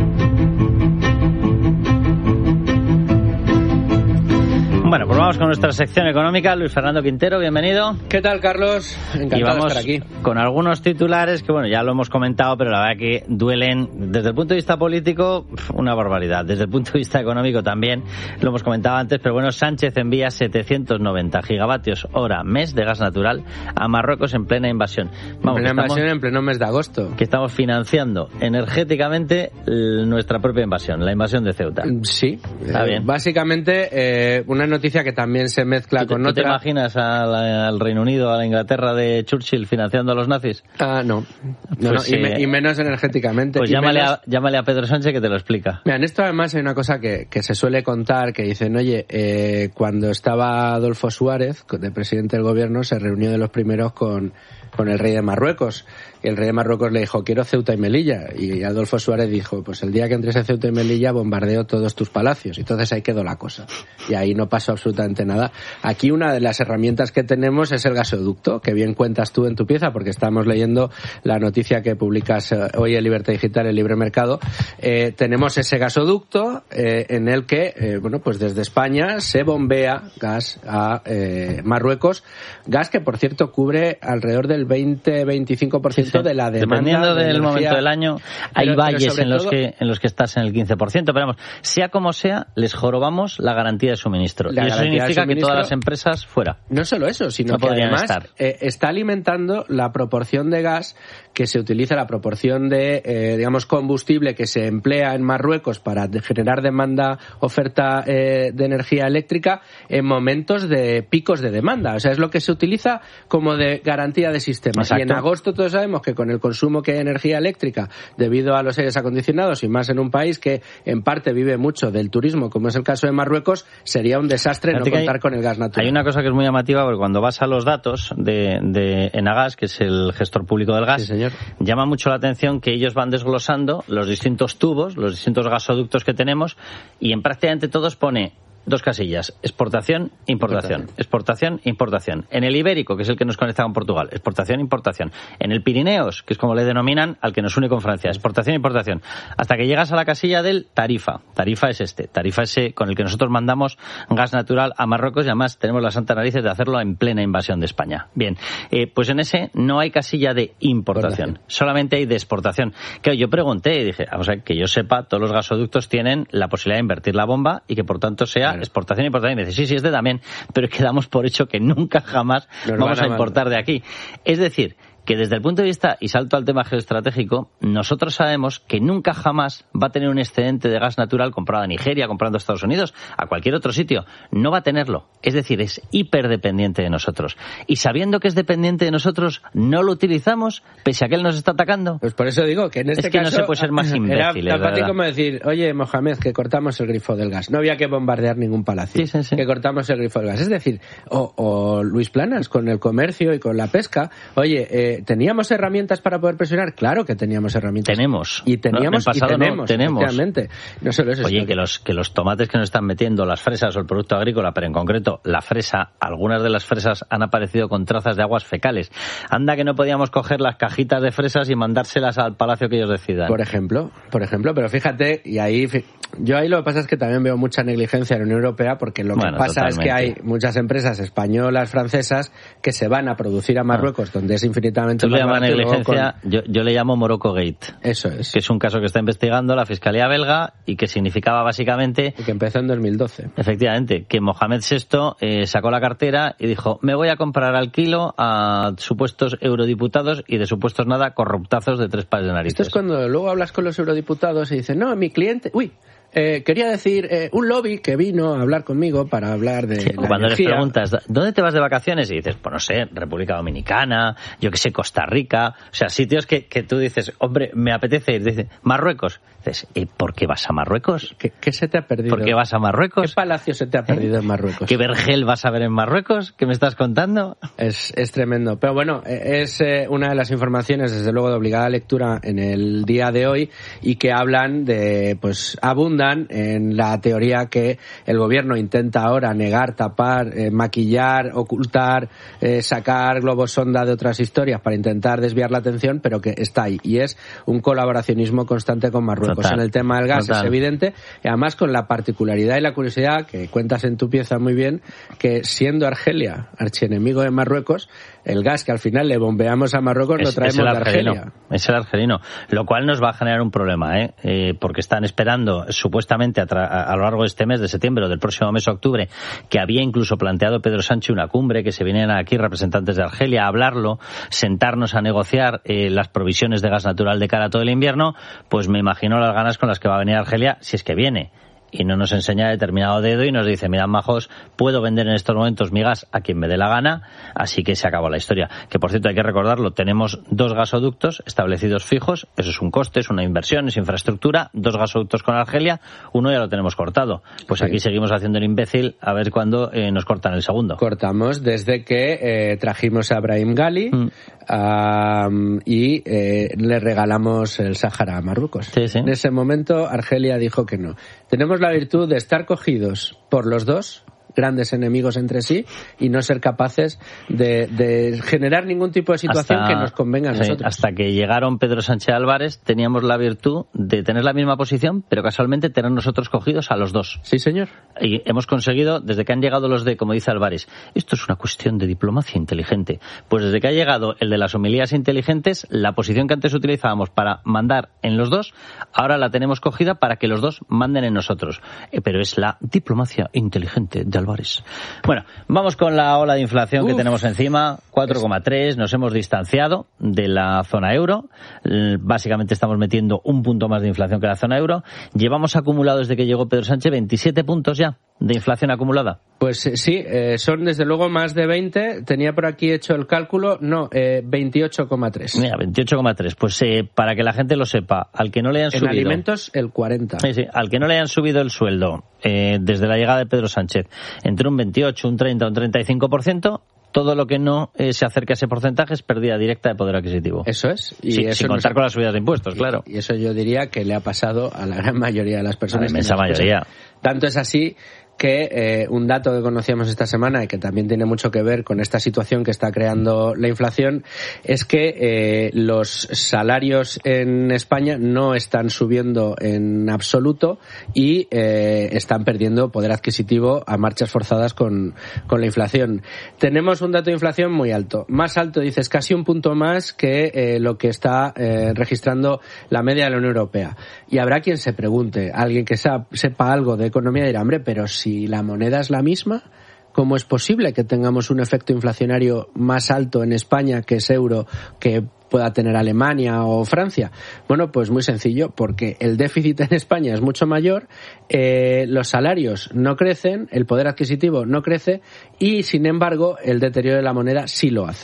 S4: Bueno, pues vamos con nuestra sección económica. Luis Fernando Quintero, bienvenido.
S18: ¿Qué tal, Carlos? Encantado
S4: y vamos
S18: de estar aquí.
S4: Con algunos titulares que, bueno, ya lo hemos comentado, pero la verdad que duelen desde el punto de vista político una barbaridad. Desde el punto de vista económico también, lo hemos comentado antes, pero bueno, Sánchez envía setecientos noventa gigavatios hora mes de gas natural a Marruecos en plena invasión.
S18: Vamos, en plena invasión en pleno mes de agosto.
S4: Que estamos financiando energéticamente nuestra propia invasión, la invasión de Ceuta.
S18: Sí.
S4: Está bien.
S18: Básicamente, eh, una noticia noticia que también se mezcla
S4: ¿Tú,
S18: con
S4: ¿tú
S18: otra.
S4: ¿Te imaginas al, al Reino Unido, a la Inglaterra de Churchill financiando a los nazis?
S18: Ah, no. no,
S4: pues,
S18: no y,
S4: eh,
S18: me, y menos energéticamente.
S4: Pues llámale, menos... a, llámale a Pedro Sánchez que te lo explica.
S18: Mira, en esto además hay una cosa que, que se suele contar, que dicen, oye, eh, cuando estaba Adolfo Suárez, de presidente del gobierno, se reunió de los primeros con, con el rey de Marruecos. Y el rey de Marruecos le dijo, quiero Ceuta y Melilla. Y Adolfo Suárez dijo, pues el día que entres a Ceuta y Melilla bombardeo todos tus palacios. Y entonces ahí quedó la cosa. Y ahí no pasó absolutamente nada. Aquí una de las herramientas que tenemos es el gasoducto, que bien cuentas tú en tu pieza, porque estamos leyendo la noticia que publicas hoy en Libertad Digital, en Libre Mercado. Eh, tenemos ese gasoducto eh, en el que, eh, bueno, pues desde España se bombea gas a eh, Marruecos. Gas que, por cierto, cubre alrededor del veinte a veinticinco por ciento de la demanda.
S4: Dependiendo
S18: de
S4: del
S18: energía.
S4: momento del año, hay
S18: pero,
S4: valles
S18: pero
S4: en los
S18: todo,
S4: que en los que estás en el quince por ciento, pero vamos, sea como sea, les jorobamos la garantía de suministro.
S18: La
S4: y eso significa que todas las empresas fuera.
S18: No solo eso, sino
S4: no
S18: que además
S4: estar.
S18: Eh, está alimentando la proporción de gas que se utiliza, la proporción de, eh, digamos, combustible que se emplea en Marruecos para de generar demanda, oferta eh, de energía eléctrica en momentos de picos de demanda. O sea, es lo que se utiliza como de garantía de sistema.
S4: Exacto.
S18: Y en agosto todos sabemos que con el consumo que hay de energía eléctrica debido a los aires acondicionados y más en un país que en parte vive mucho del turismo, como es el caso de Marruecos, sería un desastre no contar
S4: hay,
S18: con el gas natural.
S4: Hay una cosa que es muy llamativa, porque cuando vas a los datos de, de Enagas, que es el gestor público del gas,
S18: sí, señor,
S4: llama mucho la atención que ellos van desglosando los distintos tubos, los distintos gasoductos que tenemos, y en prácticamente todos pone dos casillas: exportación, importación, exportación, importación. En el Ibérico, que es el que nos conecta con Portugal, exportación, importación. En el Pirineos, que es como le denominan al que nos une con Francia, exportación, importación. Hasta que llegas a la casilla del Tarifa. Tarifa es este. Tarifa es ese con el que nosotros mandamos gas natural a Marruecos, y además tenemos las santas narices de hacerlo en plena invasión de España. Bien, eh, pues en ese no hay casilla de importación, solamente hay de exportación. Claro, yo pregunté y dije, vamos a ver, que yo sepa, todos los gasoductos tienen la posibilidad de invertir la bomba y que por tanto sea claro, exportación y importación. Y dice, sí, sí, es de también, pero es que damos por hecho que nunca jamás Nos vamos a importar de aquí. Es decir, que desde el punto de vista, y salto al tema geoestratégico, nosotros sabemos que nunca jamás va a tener un excedente de gas natural comprado a Nigeria, comprando a Estados Unidos, a cualquier otro sitio. No va a tenerlo. Es decir, es hiperdependiente de nosotros. Y sabiendo que es dependiente de nosotros, no lo utilizamos, pese a que él nos está atacando.
S18: Pues por eso digo que en este
S4: es que
S18: caso...
S4: no se puede ser más imbécil.
S18: Era fácil como decir, oye, Mohamed, que cortamos el grifo del gas. No había que bombardear ningún palacio.
S4: Sí, sí, sí.
S18: Que cortamos el grifo del gas. Es decir, o, o Luis Planas, con el comercio y con la pesca, oye, Eh, ¿Teníamos herramientas para poder presionar? Claro que teníamos herramientas.
S4: Tenemos.
S18: Y teníamos
S4: no, en el pasado
S18: y tenemos.
S4: No, tenemos.
S18: Efectivamente. No solo eso.
S4: Oye, que los, que los tomates que nos están metiendo, las fresas o el producto agrícola, pero en concreto la fresa, algunas de las fresas han aparecido con trazas de aguas fecales. Anda que no podíamos coger las cajitas de fresas y mandárselas al palacio que ellos decidan.
S18: Por ejemplo, por ejemplo, pero fíjate, y ahí, yo ahí lo que pasa es que también veo mucha negligencia en la Unión Europea, porque lo que
S4: bueno,
S18: pasa
S4: totalmente.
S18: es que hay muchas empresas españolas, francesas, que se van a producir a Marruecos, ah. donde es infinitamente
S4: Tú
S18: más
S4: le llamas negligencia,
S18: con...
S4: yo, yo le llamo Morocco Gate.
S18: Eso es.
S4: Que es un caso que está investigando la Fiscalía belga y que significaba básicamente...
S18: Y que empezó en dos mil doce.
S4: Efectivamente, que Mohamed sexto eh, sacó la cartera y dijo, me voy a comprar al kilo a supuestos eurodiputados y de supuestos nada corruptazos de tres pares de narices.
S18: Esto es cuando luego hablas con los eurodiputados y dicen, no, mi cliente... Uy, Eh, quería decir, eh, un lobby que vino a hablar conmigo para hablar de
S4: sí,
S18: la
S4: cuando
S18: energía.
S4: les preguntas, ¿dónde te vas de vacaciones? Y dices, pues no sé, República Dominicana, yo que sé, Costa Rica, o sea, sitios que, que tú dices, hombre, me apetece ir. Dices, Marruecos. Dices, ¿y por qué vas a Marruecos?
S18: ¿Qué, qué se te ha perdido?
S4: ¿Por qué vas a Marruecos?
S18: ¿Qué palacio se te ha perdido ¿Eh? en Marruecos?
S4: ¿Qué vergel vas a ver en Marruecos? ¿Qué me estás contando?
S18: Es, es tremendo. Pero bueno, es eh, una de las informaciones, desde luego, de obligada lectura en el día de hoy y que hablan de, pues, abundan en la teoría que el gobierno intenta ahora negar, tapar, eh, maquillar, ocultar, eh, sacar globos sonda de otras historias para intentar desviar la atención, pero que está ahí. Y es un colaboracionismo constante con Marruecos. Total. En el tema del gas Total. es evidente, y además con la particularidad y la curiosidad que cuentas en tu pieza muy bien, que siendo Argelia archienemigo de Marruecos, el gas que al final le bombeamos a Marruecos es, lo traemos de Argelia.
S4: Es el argelino, lo cual nos va a generar un problema, ¿eh? Eh, porque están esperando supuestamente a, tra- a lo largo de este mes de septiembre o del próximo mes de octubre, que había incluso planteado Pedro Sánchez una cumbre, que se vinieran aquí representantes de Argelia a hablarlo, sentarnos a negociar eh, las provisiones de gas natural de cara a todo el invierno, pues me imagino las ganas con las que va a venir Argelia, si es que viene. Y no nos enseña determinado dedo y nos dice, mirad, majos, puedo vender en estos momentos mi gas a quien me dé la gana, así que se acabó la historia. Que, por cierto, hay que recordarlo, tenemos dos gasoductos establecidos fijos, eso es un coste, es una inversión, es infraestructura, dos gasoductos con Argelia, uno ya lo tenemos cortado. Pues sí. Aquí seguimos haciendo el imbécil a ver cuándo eh, nos cortan el segundo.
S18: Cortamos desde que eh, trajimos a Brahim Ghali mm. um, y eh, le regalamos el Sáhara a Marruecos.
S4: Sí, sí.
S18: En ese momento Argelia dijo que no. Tenemos la virtud de estar cogidos por los dos, grandes enemigos entre sí, y no ser capaces de, de generar ningún tipo de situación hasta, que nos convenga a nosotros.
S4: Sí, hasta que llegaron Pedro Sánchez Álvarez teníamos la virtud de tener la misma posición, pero casualmente tener nosotros cogidos a los dos.
S18: Sí, señor.
S4: Y hemos conseguido, desde que han llegado los de, como dice Álvarez, esto es una cuestión de diplomacia inteligente. Pues desde que ha llegado el de las homilías inteligentes, la posición que antes utilizábamos para mandar en los dos, ahora la tenemos cogida para que los dos manden en nosotros. Eh, pero es la diplomacia inteligente de Álvarez. Bueno, vamos con la ola de inflación Uf. que tenemos encima, cuatro coma tres, nos hemos distanciado de la zona euro, básicamente estamos metiendo un punto más de inflación que la zona euro, llevamos acumulado desde que llegó Pedro Sánchez veintisiete puntos ya de inflación acumulada.
S18: Pues eh, sí, eh, son desde luego más de veinte, tenía por aquí hecho el cálculo, no, eh, veintiocho coma tres.
S4: Mira, veintiocho coma tres, pues eh, para que la gente lo sepa, al que no le hayan
S18: en
S4: subido...
S18: En alimentos, el cuarenta.
S4: Sí, sí, al que no le hayan subido el sueldo eh, desde la llegada de Pedro Sánchez, entre un veintiocho, un treinta, un treinta y cinco por ciento, todo lo que no eh, se acerque a ese porcentaje es pérdida directa de poder adquisitivo.
S18: Eso es.
S4: Y sí, eso sin contar con las subidas de impuestos, claro.
S18: Y eso yo diría que le ha pasado a la gran mayoría de las personas.
S4: A la inmensa mayoría.
S18: Tanto es así que eh, un dato que conocíamos esta semana y que también tiene mucho que ver con esta situación que está creando la inflación es que eh, los salarios en España no están subiendo en absoluto y eh, están perdiendo poder adquisitivo a marchas forzadas con, con la inflación. Tenemos un dato de inflación muy alto. Más alto, dices, casi un punto más que eh, lo que está eh, registrando la media de la Unión Europea. Y habrá quien se pregunte, alguien que sepa, sepa algo de economía dirá, hombre, pero si Si la moneda es la misma, ¿cómo es posible que tengamos un efecto inflacionario más alto en España, que es euro, que pueda tener Alemania o Francia? Bueno, pues muy sencillo, porque el déficit en España es mucho mayor, eh, los salarios no crecen, el poder adquisitivo no crece y, sin embargo, el deterioro de la moneda sí lo hace.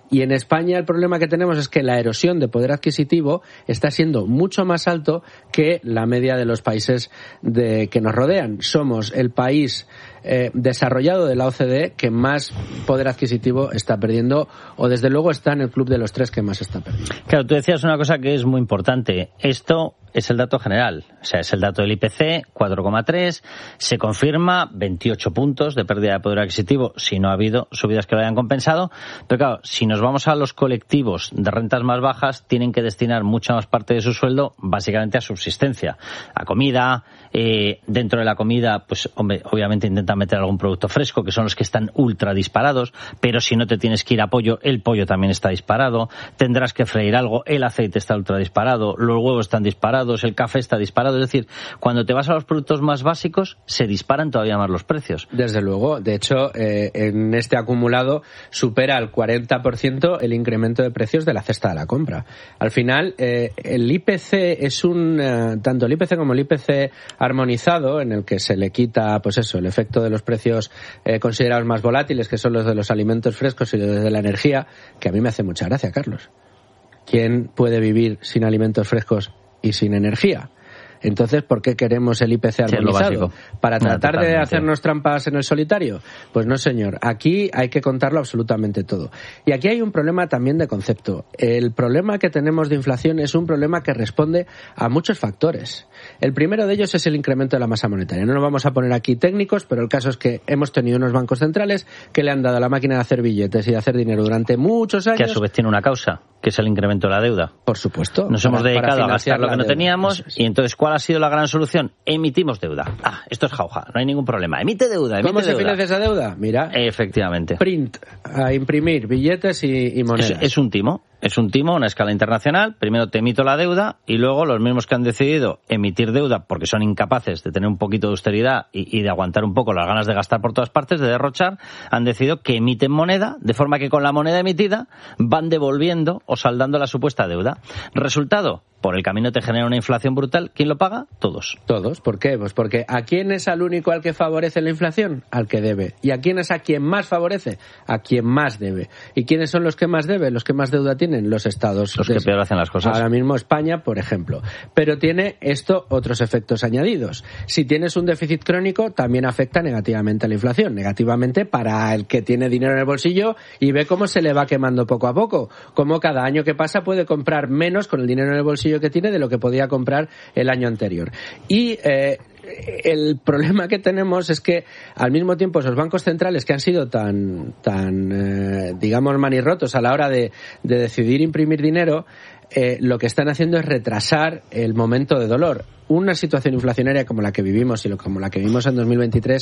S18: Y en España el problema que tenemos es que la erosión de poder adquisitivo está siendo mucho más alto que la media de los países de, que nos rodean. Somos el país eh, desarrollado de la O C D E que más poder adquisitivo está perdiendo, o desde luego está en el club de los tres que más está perdiendo.
S4: Claro, tú decías una cosa que es muy importante. Esto es el dato general, o sea, es el dato del I P C, cuatro coma tres, se confirma veintiocho puntos de pérdida de poder adquisitivo si no ha habido subidas que lo hayan compensado, pero claro, si nos vamos a los colectivos de rentas más bajas, tienen que destinar mucha más parte de su sueldo básicamente a subsistencia, a comida, eh, dentro de la comida, pues hombre, obviamente intentan meter algún producto fresco, que son los que están ultra disparados, pero si no te tienes que ir a pollo, el pollo también está disparado, tendrás que freír algo, el aceite está ultra disparado, los huevos están disparados, el café está disparado, es decir, cuando te vas a los productos más básicos, se disparan todavía más los precios.
S18: Desde luego, de hecho, eh, en este acumulado supera el cuarenta por ciento el incremento de precios de la cesta de la compra. Al final, eh, el I P C es un, eh, tanto el I P C como el I P C armonizado, en el que se le quita, pues eso, el efecto de los precios eh, considerados más volátiles, que son los de los alimentos frescos y los de la energía, que a mí me hace mucha gracia, Carlos. ¿Quién puede vivir sin alimentos frescos y sin energía? Entonces, ¿por qué queremos el I P C armonizado? ¿Para tratar no, de hacernos trampas en el solitario? Pues no, señor. Aquí hay que contarlo absolutamente todo. Y aquí hay un problema también de concepto. El problema que tenemos de inflación es un problema que responde a muchos factores. El primero de ellos es el incremento de la masa monetaria. No nos vamos a poner aquí técnicos, pero el caso es que hemos tenido unos bancos centrales que le han dado a la máquina de hacer billetes y de hacer dinero durante muchos años.
S4: Que a su vez tiene una causa, que es el incremento de la deuda.
S18: Por supuesto.
S4: Nos hemos dedicado a gastar lo que no teníamos y entonces, ¿cuál ha sido la gran solución? Emitimos deuda. Ah, esto es jauja, no hay ningún problema. Emite deuda, emite
S18: ¿Cómo se
S4: deuda.
S18: financia esa deuda? Mira.
S4: Efectivamente.
S18: Print, a imprimir billetes y, y monedas.
S4: Es, es un timo. Es un timo, una escala internacional. Primero te emito la deuda y luego los mismos que han decidido emitir deuda porque son incapaces de tener un poquito de austeridad y, y de aguantar un poco las ganas de gastar por todas partes, de derrochar, han decidido que emiten moneda, de forma que con la moneda emitida van devolviendo o saldando la supuesta deuda. Resultado, por el camino te genera una inflación brutal. ¿Quién lo paga? Todos.
S18: Todos. ¿Por qué? Pues porque ¿a quién es al único al que favorece la inflación? Al que debe. ¿Y a quién es a quien más favorece? A quien más debe. ¿Y quiénes son los que más deben? Los que más deuda tienen. Los estados.
S4: Los que peor hacen las cosas.
S18: Ahora mismo España, por ejemplo. Pero tiene esto otros efectos añadidos. Si tienes un déficit crónico, también afecta negativamente a la inflación. Negativamente para el que tiene dinero en el bolsillo y ve cómo se le va quemando poco a poco. Cómo cada año que pasa puede comprar menos con el dinero en el bolsillo que tiene de lo que podía comprar el año anterior. Y eh, el problema que tenemos es que al mismo tiempo esos bancos centrales que han sido tan, tan eh, digamos manirrotos a la hora de, de decidir imprimir dinero, eh, lo que están haciendo es retrasar el momento de dolor. Una situación inflacionaria como la que vivimos y como la que vivimos en dos mil veintitrés,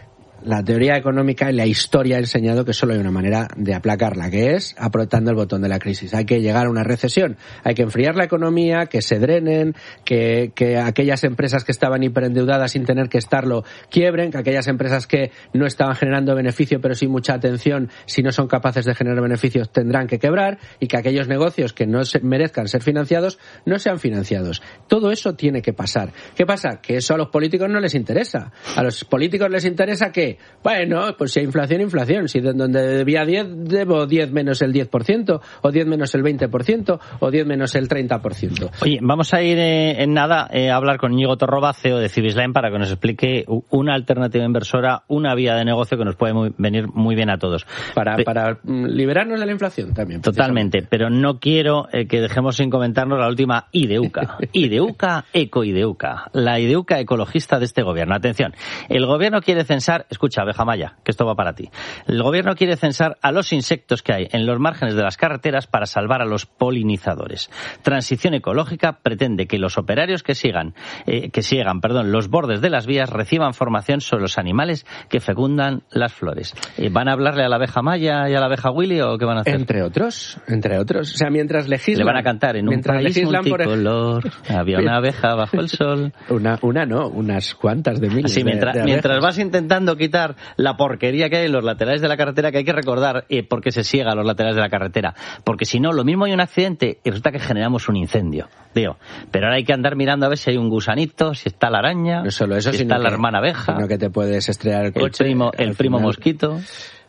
S18: la teoría económica y la historia ha enseñado que solo hay una manera de aplacarla, que es apretando el botón de la crisis. Hay que llegar a una recesión, hay que enfriar la economía, que se drenen, que, que aquellas empresas que estaban hiperendeudadas sin tener que estarlo quiebren, que aquellas empresas que no estaban generando beneficio pero sin mucha atención, si no son capaces de generar beneficios tendrán que quebrar, y que aquellos negocios que no se merezcan ser financiados no sean financiados. Todo eso tiene que pasar. ¿Qué pasa? Que eso a los políticos no les interesa. A los políticos les interesa que bueno, pues si hay inflación, inflación. Si de donde debía diez, debo diez menos el diez por ciento, o diez menos el veinte por ciento, o diez menos el treinta por ciento.
S4: Oye, vamos a ir eh, en nada eh, a hablar con Íñigo Torroba, C E O de Cibisline, para que nos explique una alternativa inversora, una vía de negocio que nos puede muy, venir muy bien a todos.
S18: Para, para liberarnos de la inflación también.
S4: Totalmente, pero no quiero eh, que dejemos sin comentarnos la última IDEUCA. IDEUCA, Ecoideuca, la IDEUCA ecologista de este gobierno. Atención, el gobierno quiere censar... Escucha, abeja maya, que esto va para ti. El gobierno quiere censar a los insectos que hay en los márgenes de las carreteras para salvar a los polinizadores. Transición Ecológica pretende que los operarios que sigan, eh, que sigan, perdón, los bordes de las vías reciban formación sobre los animales que fecundan las flores. Eh, ¿Van a hablarle a la abeja maya y a la abeja Willy o qué van a hacer?
S18: Entre otros, entre otros. O sea, mientras legislan...
S4: Le van a cantar en un país multicolor, por... había una abeja bajo el sol.
S18: Una, una no, unas cuantas de miles.
S4: Sí, mientras,
S18: de, de
S4: mientras vas intentando quitar la porquería que hay en los laterales de la carretera, que hay que recordar eh, por qué se siega a los laterales de la carretera, porque si no, lo mismo hay un accidente y resulta que generamos un incendio, digo, pero ahora hay que andar mirando a ver si hay un gusanito, si está la araña,
S18: no solo eso,
S4: si
S18: sino
S4: está
S18: que,
S4: la hermana abeja,
S18: sino que te puedes estrellar el coche,
S4: el primo, el primo
S18: final...
S4: mosquito.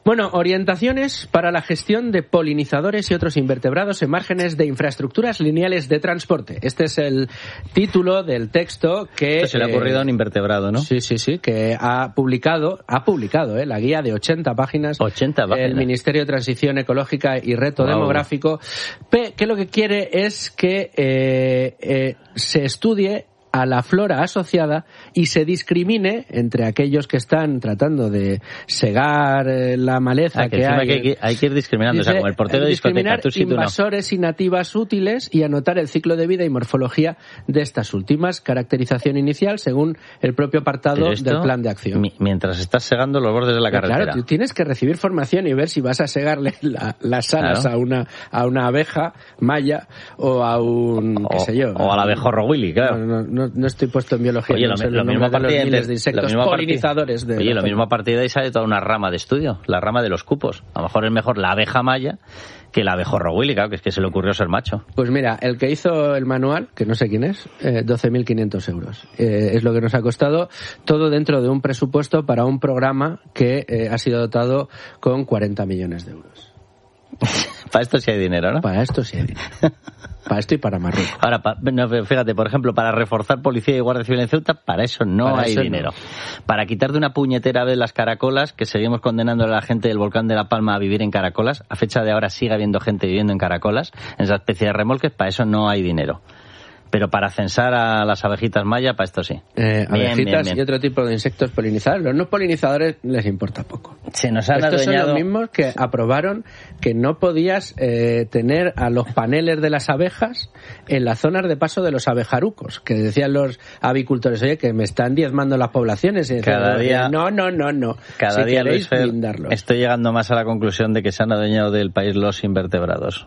S18: Bueno, orientaciones para la gestión de polinizadores y otros invertebrados en márgenes de infraestructuras lineales de transporte. Este es el título del texto que...
S4: Esto se le ha ocurrido a un invertebrado, ¿no?
S18: Sí, sí, sí, que ha publicado, ha publicado eh, la guía de ochenta páginas,
S4: ochenta páginas.
S18: El Ministerio de Transición Ecológica y Reto wow. Demográfico, que lo que quiere es que eh, eh, se estudie a la flora asociada y se discrimine entre aquellos que están tratando de segar eh, la maleza
S4: ah, que,
S18: que hay.
S4: Que hay, que, hay que ir discriminando, dice, o sea, como el portero de discoteca, tú sí, tú no.
S18: Invasores y nativas útiles y anotar el ciclo de vida y morfología de estas últimas. Caracterización inicial según el propio apartado
S4: esto,
S18: del plan de acción.
S4: Mi, mientras estás segando los bordes de la
S18: Pero
S4: carretera.
S18: Claro, tú tienes que recibir formación y ver si vas a segarle la, las alas claro. a una a una abeja maya o a un,
S4: o,
S18: qué sé yo.
S4: O al abejorro Willy, claro.
S18: No, no, no, no estoy puesto en biología.
S4: Oye,
S18: no
S4: lo,
S18: sé
S4: lo mismo a partir de,
S18: de insectos polinizadores. De
S4: Oye, lo mismo a partir de ahí sale toda una rama de estudio, la rama de los cupos. A lo mejor es mejor la abeja maya que el abejorro Willy, claro, que es que se le ocurrió ser macho.
S18: Pues mira, el que hizo el manual, que no sé quién es, eh, doce mil quinientos euros. Eh, es lo que nos ha costado, todo dentro de un presupuesto para un programa que eh, ha sido dotado con cuarenta millones de euros.
S4: Para esto sí hay dinero, ¿no?
S18: Para esto sí hay dinero. Para esto y para Marruecos.
S4: Ahora, pa, no, fíjate, por ejemplo, para reforzar policía y guardia civil en Ceuta, para eso no para hay eso dinero. No. Para quitar de una puñetera vez las caracolas, que seguimos condenando a la gente del volcán de La Palma a vivir en caracolas, a fecha de ahora sigue habiendo gente viviendo en caracolas, en esa especie de remolques, para eso no hay dinero. Pero para censar a las abejitas maya, para esto sí.
S18: Eh, bien, abejitas bien, bien. Y otro tipo de insectos polinizadores. Los no polinizadores les importa poco.
S4: Se nos han
S18: Estos
S4: adueñado...
S18: son los mismos que aprobaron que no podías eh, tener a los paneles de las abejas en las zonas de paso de los abejarucos. Que decían los avicultores, oye, que me están diezmando las poblaciones. Y
S4: cada
S18: decían,
S4: día...
S18: No, no, no, no.
S4: Cada
S18: si
S4: día,
S18: queréis,
S4: Luis Fer,
S18: blindarlos.
S4: Estoy llegando más a la conclusión de que se han adueñado del país los invertebrados.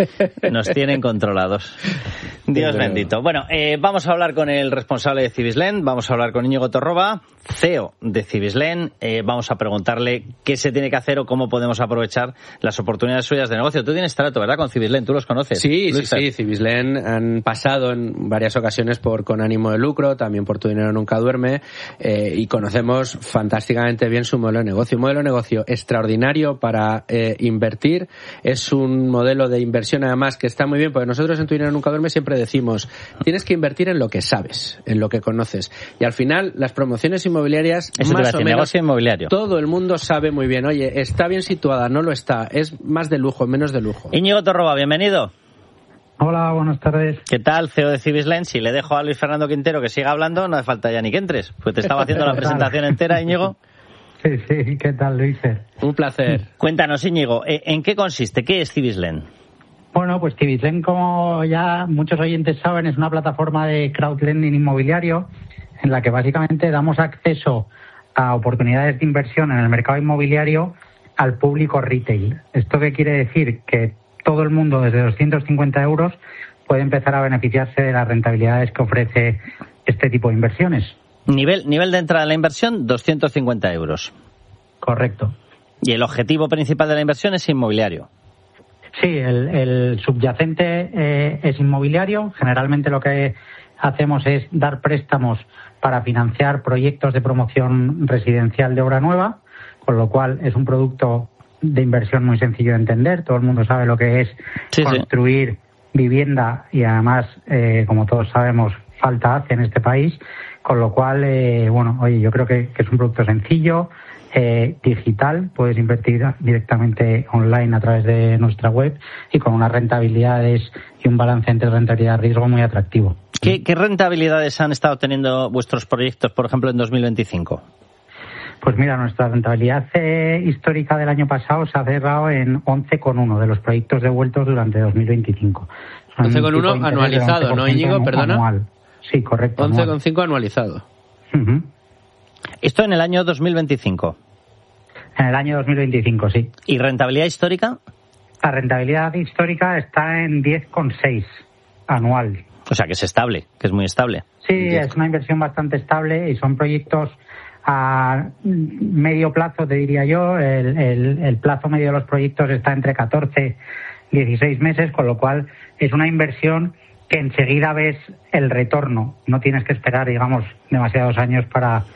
S4: Nos tienen controlados. Dios Pero... bendito. Bueno, eh, vamos a hablar con el responsable de Cibislen, vamos a hablar con Íñigo Torroba, C E O de Cibislen, eh, vamos a preguntarle qué se tiene que hacer o cómo podemos aprovechar las oportunidades suyas de negocio. Tú tienes trato, ¿verdad?, con Cibislen, tú los conoces.
S18: Sí, sí, sí, Cibislen han pasado en varias ocasiones por con ánimo de lucro, también por Tu Dinero Nunca Duerme, eh, y conocemos fantásticamente bien su modelo de negocio. Un modelo de negocio extraordinario para eh, invertir, es un modelo de inversión además que está muy bien, porque nosotros en Tu Dinero Nunca Duerme siempre decimos, tienes que invertir en lo que sabes, en lo que conoces. Y al final, las promociones inmobiliarias,
S4: Eso
S18: más
S4: te
S18: o menos,
S4: negocio inmobiliario.
S18: Todo el mundo sabe muy bien, oye, está bien situada, no lo está, es más de lujo, menos de lujo.
S4: Íñigo Torroba, bienvenido.
S19: Hola, buenas tardes.
S4: ¿Qué tal, C E O de Cibislen? Si le dejo a Luis Fernando Quintero que siga hablando, no hace falta ya ni que entres, pues te estaba haciendo la presentación entera, Íñigo.
S19: Sí, sí, ¿qué tal, Luis?
S18: Un placer.
S4: Cuéntanos, Íñigo, ¿en qué consiste? ¿Qué es Cibislen?
S19: Bueno, pues Cibislen, como ya muchos oyentes saben, es una plataforma de crowdlending inmobiliario en la que básicamente damos acceso a oportunidades de inversión en el mercado inmobiliario al público retail. ¿Esto qué quiere decir? Que todo el mundo desde doscientos cincuenta euros puede empezar a beneficiarse de las rentabilidades que ofrece este tipo de inversiones.
S4: Nivel, nivel de entrada de la inversión, doscientos cincuenta euros.
S19: Correcto.
S4: Y el objetivo principal de la inversión es inmobiliario.
S19: Sí, el, el subyacente eh, es inmobiliario. Generalmente lo que hacemos es dar préstamos para financiar proyectos de promoción residencial de obra nueva, con lo cual es un producto de inversión muy sencillo de entender. Todo el mundo sabe lo que es sí, construir sí. vivienda y además, eh, como todos sabemos, falta hace en este país, con lo cual, eh, bueno, oye, yo creo que, que es un producto sencillo, Eh, digital, puedes invertir directamente online a través de nuestra web y con unas rentabilidades y un balance entre rentabilidad y riesgo muy atractivo.
S4: ¿Qué, qué rentabilidades han estado teniendo vuestros proyectos, por ejemplo, en dos mil veinticinco?
S19: Pues mira, nuestra rentabilidad eh, histórica del año pasado se ha cerrado en once coma uno de los proyectos devueltos durante dos mil veinticinco.
S18: once coma uno anualizado, ¿no, Íñigo? Perdona.
S19: Anual. Sí, correcto.
S18: once coma cinco anualizado.
S19: Uh-huh.
S4: Esto en el año dos mil veinticinco.
S19: En el año dos mil veinticinco, sí.
S4: ¿Y rentabilidad histórica?
S19: La rentabilidad histórica está en diez coma seis anual.
S4: O sea, que es estable, que es muy estable.
S19: Sí, es una inversión bastante estable y son proyectos a medio plazo, te diría yo. El, el, el plazo medio de los proyectos está entre catorce y dieciséis meses, con lo cual es una inversión que enseguida ves el retorno. No tienes que esperar, digamos, demasiados años para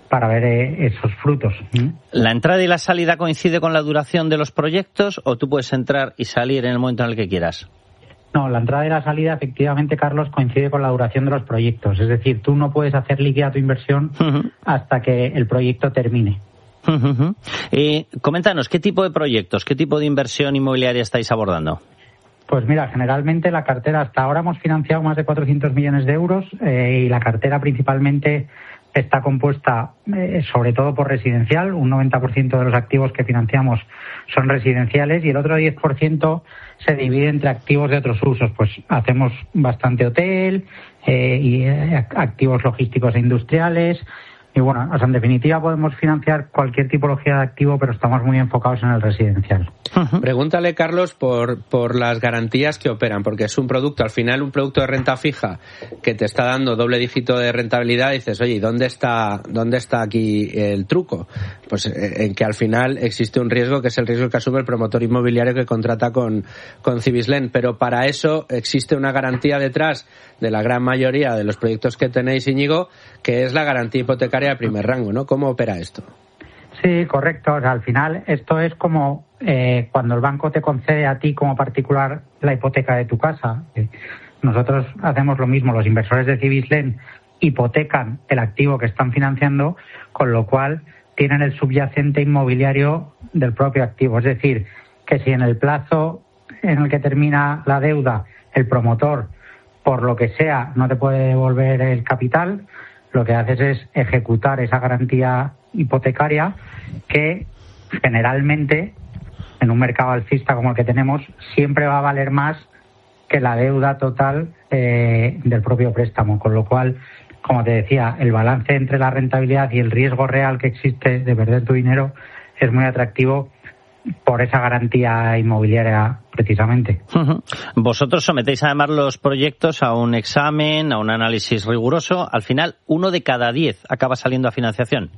S19: para ver eh, esos frutos.
S4: ¿La entrada y la salida coincide con la duración de los proyectos o tú puedes entrar y salir en el momento en el que quieras?
S19: No, la entrada y la salida, efectivamente, Carlos, coincide con la duración de los proyectos. Es decir, tú no puedes hacer líquida tu inversión uh-huh. hasta que el proyecto termine.
S4: Uh-huh. Eh, coméntanos, ¿qué tipo de proyectos, qué tipo de inversión inmobiliaria estáis abordando?
S19: Pues mira, generalmente la cartera, hasta ahora hemos financiado más de cuatrocientos millones de euros eh, y la cartera principalmente está compuesta eh, sobre todo por residencial. Un noventa por ciento de los activos que financiamos son residenciales y el otro diez por ciento se divide entre activos de otros usos. Pues hacemos bastante hotel eh, y eh, activos logísticos e industriales. Y bueno, o sea, en definitiva podemos financiar cualquier tipología de activo, pero estamos muy enfocados en el residencial.
S18: Uh-huh. Pregúntale, Carlos, por, por las garantías que operan, porque es un producto, al final un producto de renta fija que te está dando doble dígito de rentabilidad, y dices, oye, ¿dónde está, dónde está aquí el truco? Pues en que al final existe un riesgo, que es el riesgo que asume el promotor inmobiliario que contrata con, con Cibislen, pero para eso existe una garantía detrás de la gran mayoría de los proyectos que tenéis, Íñigo, que es la garantía hipotecaria de primer rango, ¿no? ¿Cómo opera esto?
S19: Sí, correcto. O sea, al final esto es como eh, cuando el banco te concede a ti como particular la hipoteca de tu casa. Nosotros hacemos lo mismo. Los inversores de Cibislen hipotecan el activo que están financiando, con lo cual tienen el subyacente inmobiliario del propio activo. Es decir, que si en el plazo en el que termina la deuda el promotor, por lo que sea, no te puede devolver el capital, lo que haces es ejecutar esa garantía hipotecaria que generalmente en un mercado alcista como el que tenemos siempre va a valer más que la deuda total eh, del propio préstamo, con lo cual, como te decía, el balance entre la rentabilidad y el riesgo real que existe de perder tu dinero es muy atractivo por esa garantía inmobiliaria precisamente.
S4: Uh-huh. Vosotros sometéis además los proyectos a un examen, a un análisis riguroso. Al final, uno de cada diez acaba saliendo a financiación.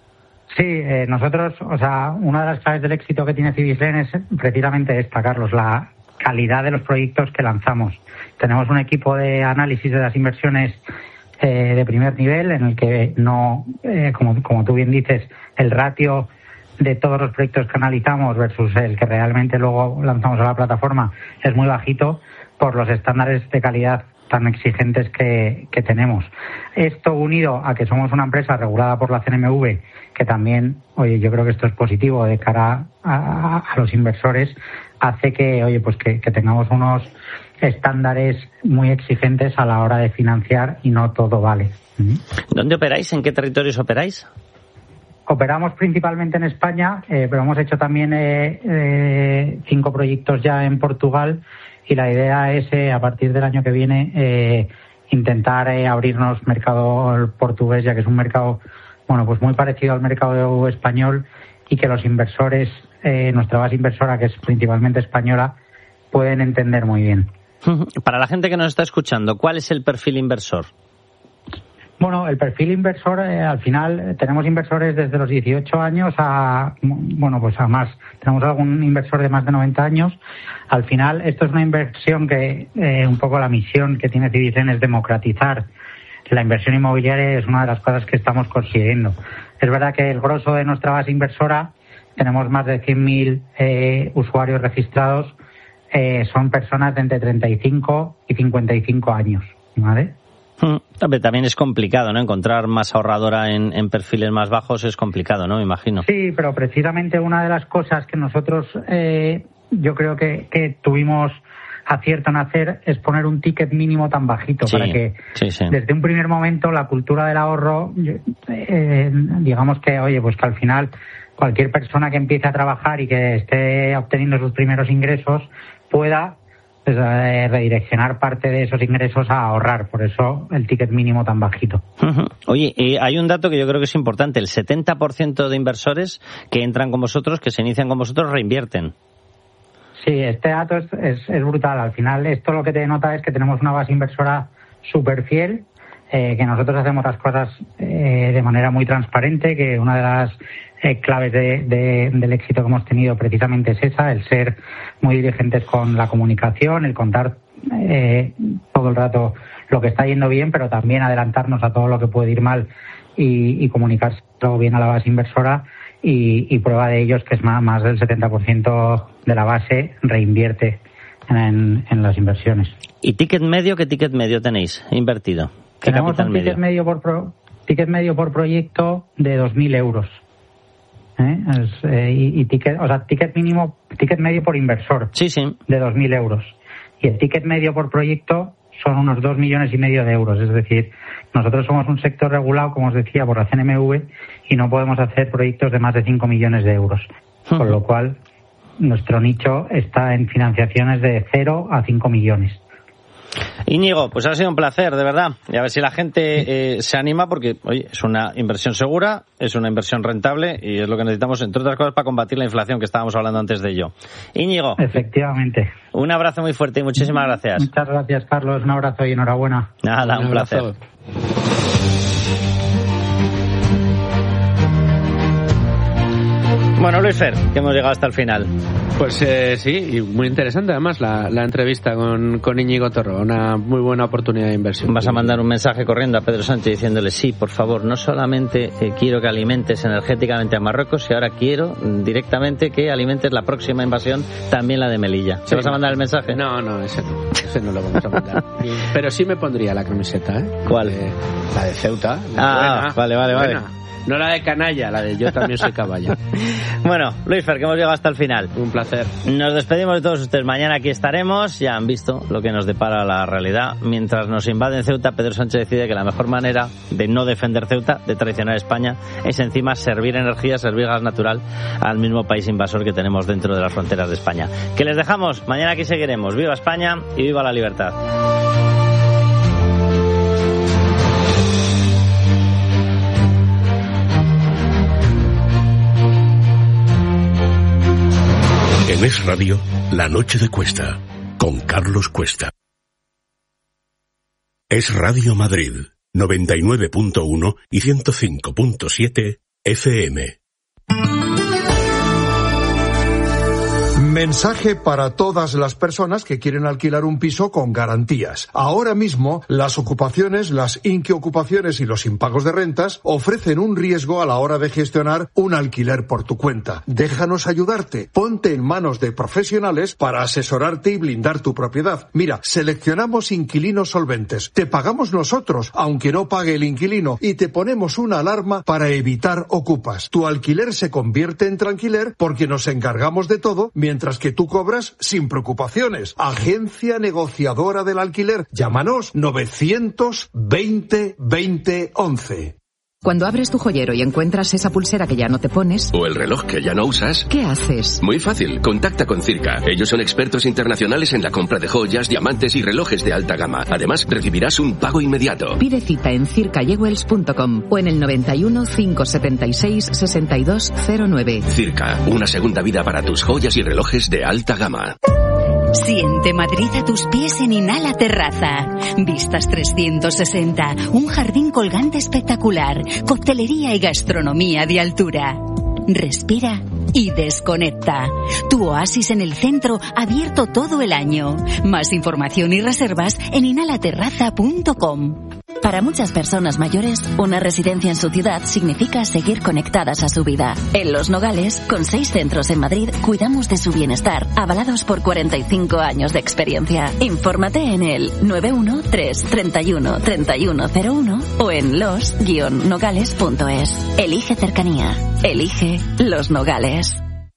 S19: Sí, eh, nosotros, o sea, una de las claves del éxito que tiene Cibislen es precisamente esta, Carlos, la calidad de los proyectos que lanzamos. Tenemos un equipo de análisis de las inversiones eh, de primer nivel en el que no, eh, como, como tú bien dices, el ratio de todos los proyectos que analizamos versus el que realmente luego lanzamos a la plataforma es muy bajito por los estándares de calidad tan exigentes que, que tenemos. Esto unido a que somos una empresa regulada por la C N M V, que también, oye, yo creo que esto es positivo de cara a, a los inversores, hace que, oye, pues que, que tengamos unos estándares muy exigentes a la hora de financiar y no todo vale.
S4: ¿Dónde operáis? ¿En qué territorios operáis?
S19: Operamos principalmente en España, eh, pero hemos hecho también eh, eh, cinco proyectos ya en Portugal y la idea es, eh, a partir del año que viene, eh, intentar eh, abrirnos mercado portugués, ya que es un mercado, bueno, pues muy parecido al mercado español y que los inversores, eh, nuestra base inversora, que es principalmente española, pueden entender muy bien.
S4: Para la gente que nos está escuchando, ¿cuál es el perfil inversor?
S19: Bueno, el perfil inversor, eh, al final, eh, tenemos inversores desde los dieciocho años a, bueno, pues a más. Tenemos algún inversor de más de noventa años. Al final, esto es una inversión que, eh, un poco la misión que tiene Cibislen es democratizar la inversión inmobiliaria, es una de las cosas que estamos consiguiendo. Es verdad que el grosso de nuestra base inversora, tenemos más de cien mil eh, usuarios registrados, eh, son personas de entre treinta y cinco y cincuenta y cinco años, ¿vale?
S4: También es complicado, ¿no? Encontrar más ahorradora en, en perfiles más bajos es complicado, ¿no? Me imagino.
S19: Sí, pero precisamente una de las cosas que nosotros eh, yo creo que, que tuvimos acierto en hacer es poner un ticket mínimo tan bajito, sí, para que sí, sí. desde un primer momento la cultura del ahorro, eh, digamos que, oye, pues que al final cualquier persona que empiece a trabajar y que esté obteniendo sus primeros ingresos pueda pues, eh, redireccionar parte de esos ingresos a ahorrar. Por eso el ticket mínimo tan bajito.
S4: Uh-huh. Oye, eh, hay un dato que yo creo que es importante. El setenta por ciento de inversores que entran con vosotros, que se inician con vosotros, reinvierten.
S19: Sí, este dato es, es, es brutal. Al final, esto lo que te denota es que tenemos una base inversora súper fiel, eh, que nosotros hacemos las cosas eh, de manera muy transparente, que una de las eh, claves de, de, del éxito que hemos tenido precisamente es esa, el ser muy diligentes con la comunicación, el contar eh, todo el rato lo que está yendo bien, pero también adelantarnos a todo lo que puede ir mal y, y comunicárselo bien a la base inversora y, y prueba de ello es que es más, más del setenta por ciento de la base reinvierte en, en las inversiones.
S4: ¿Y ticket medio? ¿Qué ticket medio tenéis invertido? ¿Qué
S19: Tenemos
S4: capital
S19: un ticket
S4: medio?
S19: medio por pro, ticket medio por proyecto de dos mil euros. ¿Eh? Es, eh, y, y ticket, o sea, ticket mínimo, ticket medio por inversor.
S4: Sí, sí.
S19: De dos mil euros. Y el ticket medio por proyecto son unos dos millones y medio de euros. Es decir, nosotros somos un sector regulado, como os decía, por la C N M V y no podemos hacer proyectos de más de cinco millones de euros. Uh-huh. Con lo cual, nuestro nicho está en financiaciones de cero a cinco millones.
S4: Íñigo, pues ha sido un placer, de verdad. Y a ver si la gente eh, se anima porque, oye, es una inversión segura, es una inversión rentable y es lo que necesitamos, entre otras cosas, para combatir la inflación que estábamos hablando antes de ello. Íñigo.
S19: Efectivamente.
S4: Un abrazo muy fuerte y muchísimas gracias.
S19: Muchas gracias, Carlos. Un abrazo y enhorabuena.
S4: Nada, un, un placer. Bueno, Luis Fer, que hemos llegado hasta el final.
S18: Pues eh, sí, y muy interesante además la, la entrevista con, con Íñigo Torro, una muy buena oportunidad de inversión.
S4: Vas a mandar un mensaje corriendo a Pedro Sánchez diciéndole, sí, por favor, no solamente eh, quiero que alimentes energéticamente a Marruecos, sino ahora quiero directamente que alimentes la próxima invasión, también la de Melilla. ¿Se sí, vas a mandar el mensaje?
S18: No, no, ese no, ese no lo vamos a mandar. Pero sí me pondría la camiseta, ¿eh?
S4: ¿Cuál?
S18: Eh, la de Ceuta. La
S4: ah,
S18: buena,
S4: vale, vale,
S18: buena.
S4: vale.
S18: No la de canalla, la de yo también soy caballo.
S4: Bueno, Luis Fer, que hemos llegado hasta el final.
S18: Un placer.
S4: Nos despedimos de todos ustedes. Mañana aquí estaremos. Ya han visto lo que nos depara la realidad. Mientras nos invaden Ceuta, Pedro Sánchez decide que la mejor manera de no defender Ceuta, de traicionar España, es encima servir energía, servir gas natural al mismo país invasor que tenemos dentro de las fronteras de España. Que les dejamos. Mañana aquí seguiremos. ¡Viva España y viva la libertad!
S8: En Es Radio, La Noche de Cuesta, con Carlos Cuesta. Es Radio Madrid, noventa y nueve punto uno y ciento cinco punto siete F M.
S15: Mensaje para todas las personas que quieren alquilar un piso con garantías. Ahora mismo, las ocupaciones, las inquiocupaciones y los impagos de rentas ofrecen un riesgo a la hora de gestionar un alquiler por tu cuenta. Déjanos ayudarte. Ponte en manos de profesionales para asesorarte y blindar tu propiedad. Mira, seleccionamos inquilinos solventes. Te pagamos nosotros, aunque no pague el inquilino, y te ponemos una alarma para evitar ocupas. Tu alquiler se convierte en tranquiler porque nos encargamos de todo, mientras que tú cobras sin preocupaciones. Agencia negociadora del alquiler. Llámanos novecientos veinte veinte once.
S20: Cuando abres tu joyero y encuentras esa pulsera que ya no te pones...
S21: O el reloj que ya no usas...
S20: ¿Qué haces?
S21: Muy fácil, contacta con Circa. Ellos son expertos internacionales en la compra de joyas, diamantes y relojes de alta gama. Además, recibirás un pago inmediato.
S20: Pide cita en circa jewels punto com o en el noventa y uno, cinco setenta y seis, sesenta y dos cero nueve.
S21: Circa, una segunda vida para tus joyas y relojes de alta gama.
S9: Siente Madrid a tus pies en Inhala Terraza. Vistas trescientos sesenta, un jardín colgante espectacular, coctelería y gastronomía de altura. Respira y desconecta. Tu oasis en el centro, abierto todo el año. Más información y reservas en inhala terraza punto com.
S22: Para muchas personas mayores, una residencia en su ciudad significa seguir conectadas a su vida. En Los Nogales, con seis centros en Madrid, cuidamos de su bienestar, avalados por cuarenta y cinco años de experiencia. Infórmate en el nueve uno tres, treinta y uno, treinta y uno cero uno o en los guion nogales punto es. Elige cercanía. Elige Los Nogales.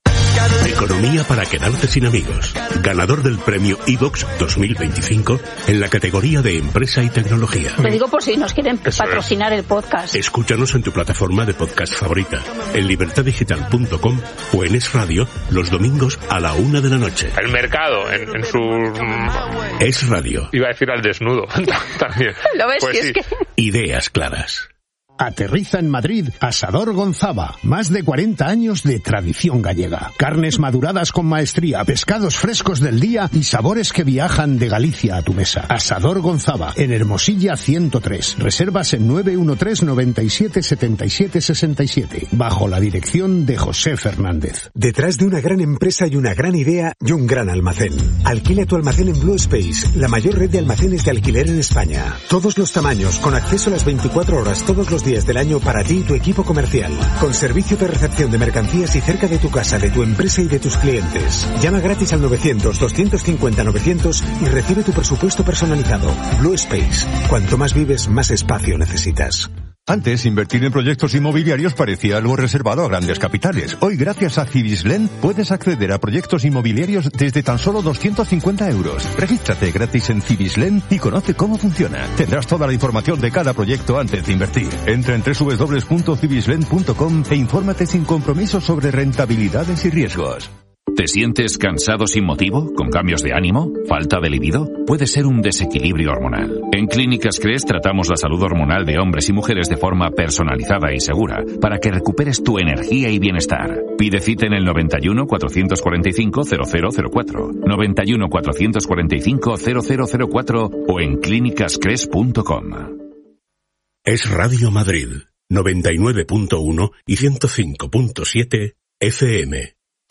S8: Economía para quedarte sin amigos. Ganador del premio iVox dos mil veinticinco en la categoría de empresa y tecnología.
S23: Lo digo por si nos quieren Eso patrocinar es. el podcast.
S8: Escúchanos en tu plataforma de podcast favorita, en libertad digital punto com o en Es Radio los domingos a la una de la noche.
S6: El mercado en, en su...
S8: Es Radio.
S6: Iba a decir al desnudo también.
S23: ¿Lo ves?
S6: Pues
S23: que
S6: sí.
S23: es que...
S8: Ideas claras.
S13: Aterriza en Madrid Asador Gonzaba. Más de cuarenta años de tradición gallega. Carnes maduradas con maestría, pescados frescos del día y sabores que viajan de Galicia a tu mesa. Asador Gonzaba, en Hermosilla ciento tres. Reservas en nueve uno tres, noventa y siete, setenta y siete, sesenta y siete. Bajo la dirección de José Fernández.
S24: Detrás de una gran empresa hay una gran idea y un gran almacén. Alquila tu almacén en Blue Space, la mayor red de almacenes de alquiler en España. Todos los tamaños, con acceso a las veinticuatro horas todos los días del año para ti y tu equipo comercial. Con servicio de recepción de mercancías y cerca de tu casa, de tu empresa y de tus clientes. Llama gratis al novecientos, doscientos cincuenta, novecientos y recibe tu presupuesto personalizado. Blue Space. Cuanto más vives, más espacio necesitas.
S1: Antes, invertir en proyectos inmobiliarios parecía algo reservado a grandes capitales. Hoy, gracias a Cibislen, puedes acceder a proyectos inmobiliarios desde tan solo doscientos cincuenta euros. Regístrate gratis en Cibislen y conoce cómo funciona. Tendrás toda la información de cada proyecto antes de invertir. Entra en doble u doble u doble u punto cibislen punto com e infórmate sin compromiso sobre rentabilidades y riesgos.
S2: ¿Te sientes cansado sin motivo? ¿Con cambios de ánimo? ¿Falta de libido? Puede ser un desequilibrio hormonal. En Clínicas Cres tratamos la salud hormonal de hombres y mujeres de forma personalizada y segura para que recuperes tu energía y bienestar. Pide cita en el noventa y uno, cuatrocientos cuarenta y cinco, cero cero cero cuatro, noventa y uno, cuatrocientos cuarenta y cinco, cero cero cero cuatro o en clínicas cres punto com.
S8: Es Radio Madrid, noventa y nueve punto uno y ciento cinco punto siete F M.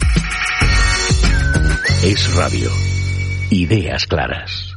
S8: Es Radio. Ideas claras.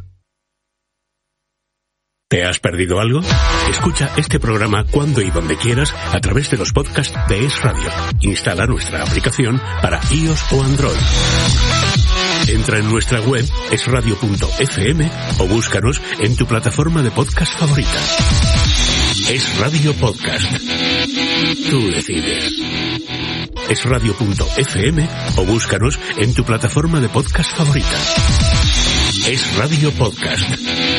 S8: ¿Te has perdido algo? Escucha este programa cuando y donde quieras a través de los podcasts de Es Radio. Instala nuestra aplicación para iOS o Android. Entra en nuestra web es radio punto f m o búscanos en tu plataforma de podcast favorita. Es Radio Podcast. Tú decides. Es radio punto f m o búscanos en tu plataforma de podcast favorita. Es Radio Podcast.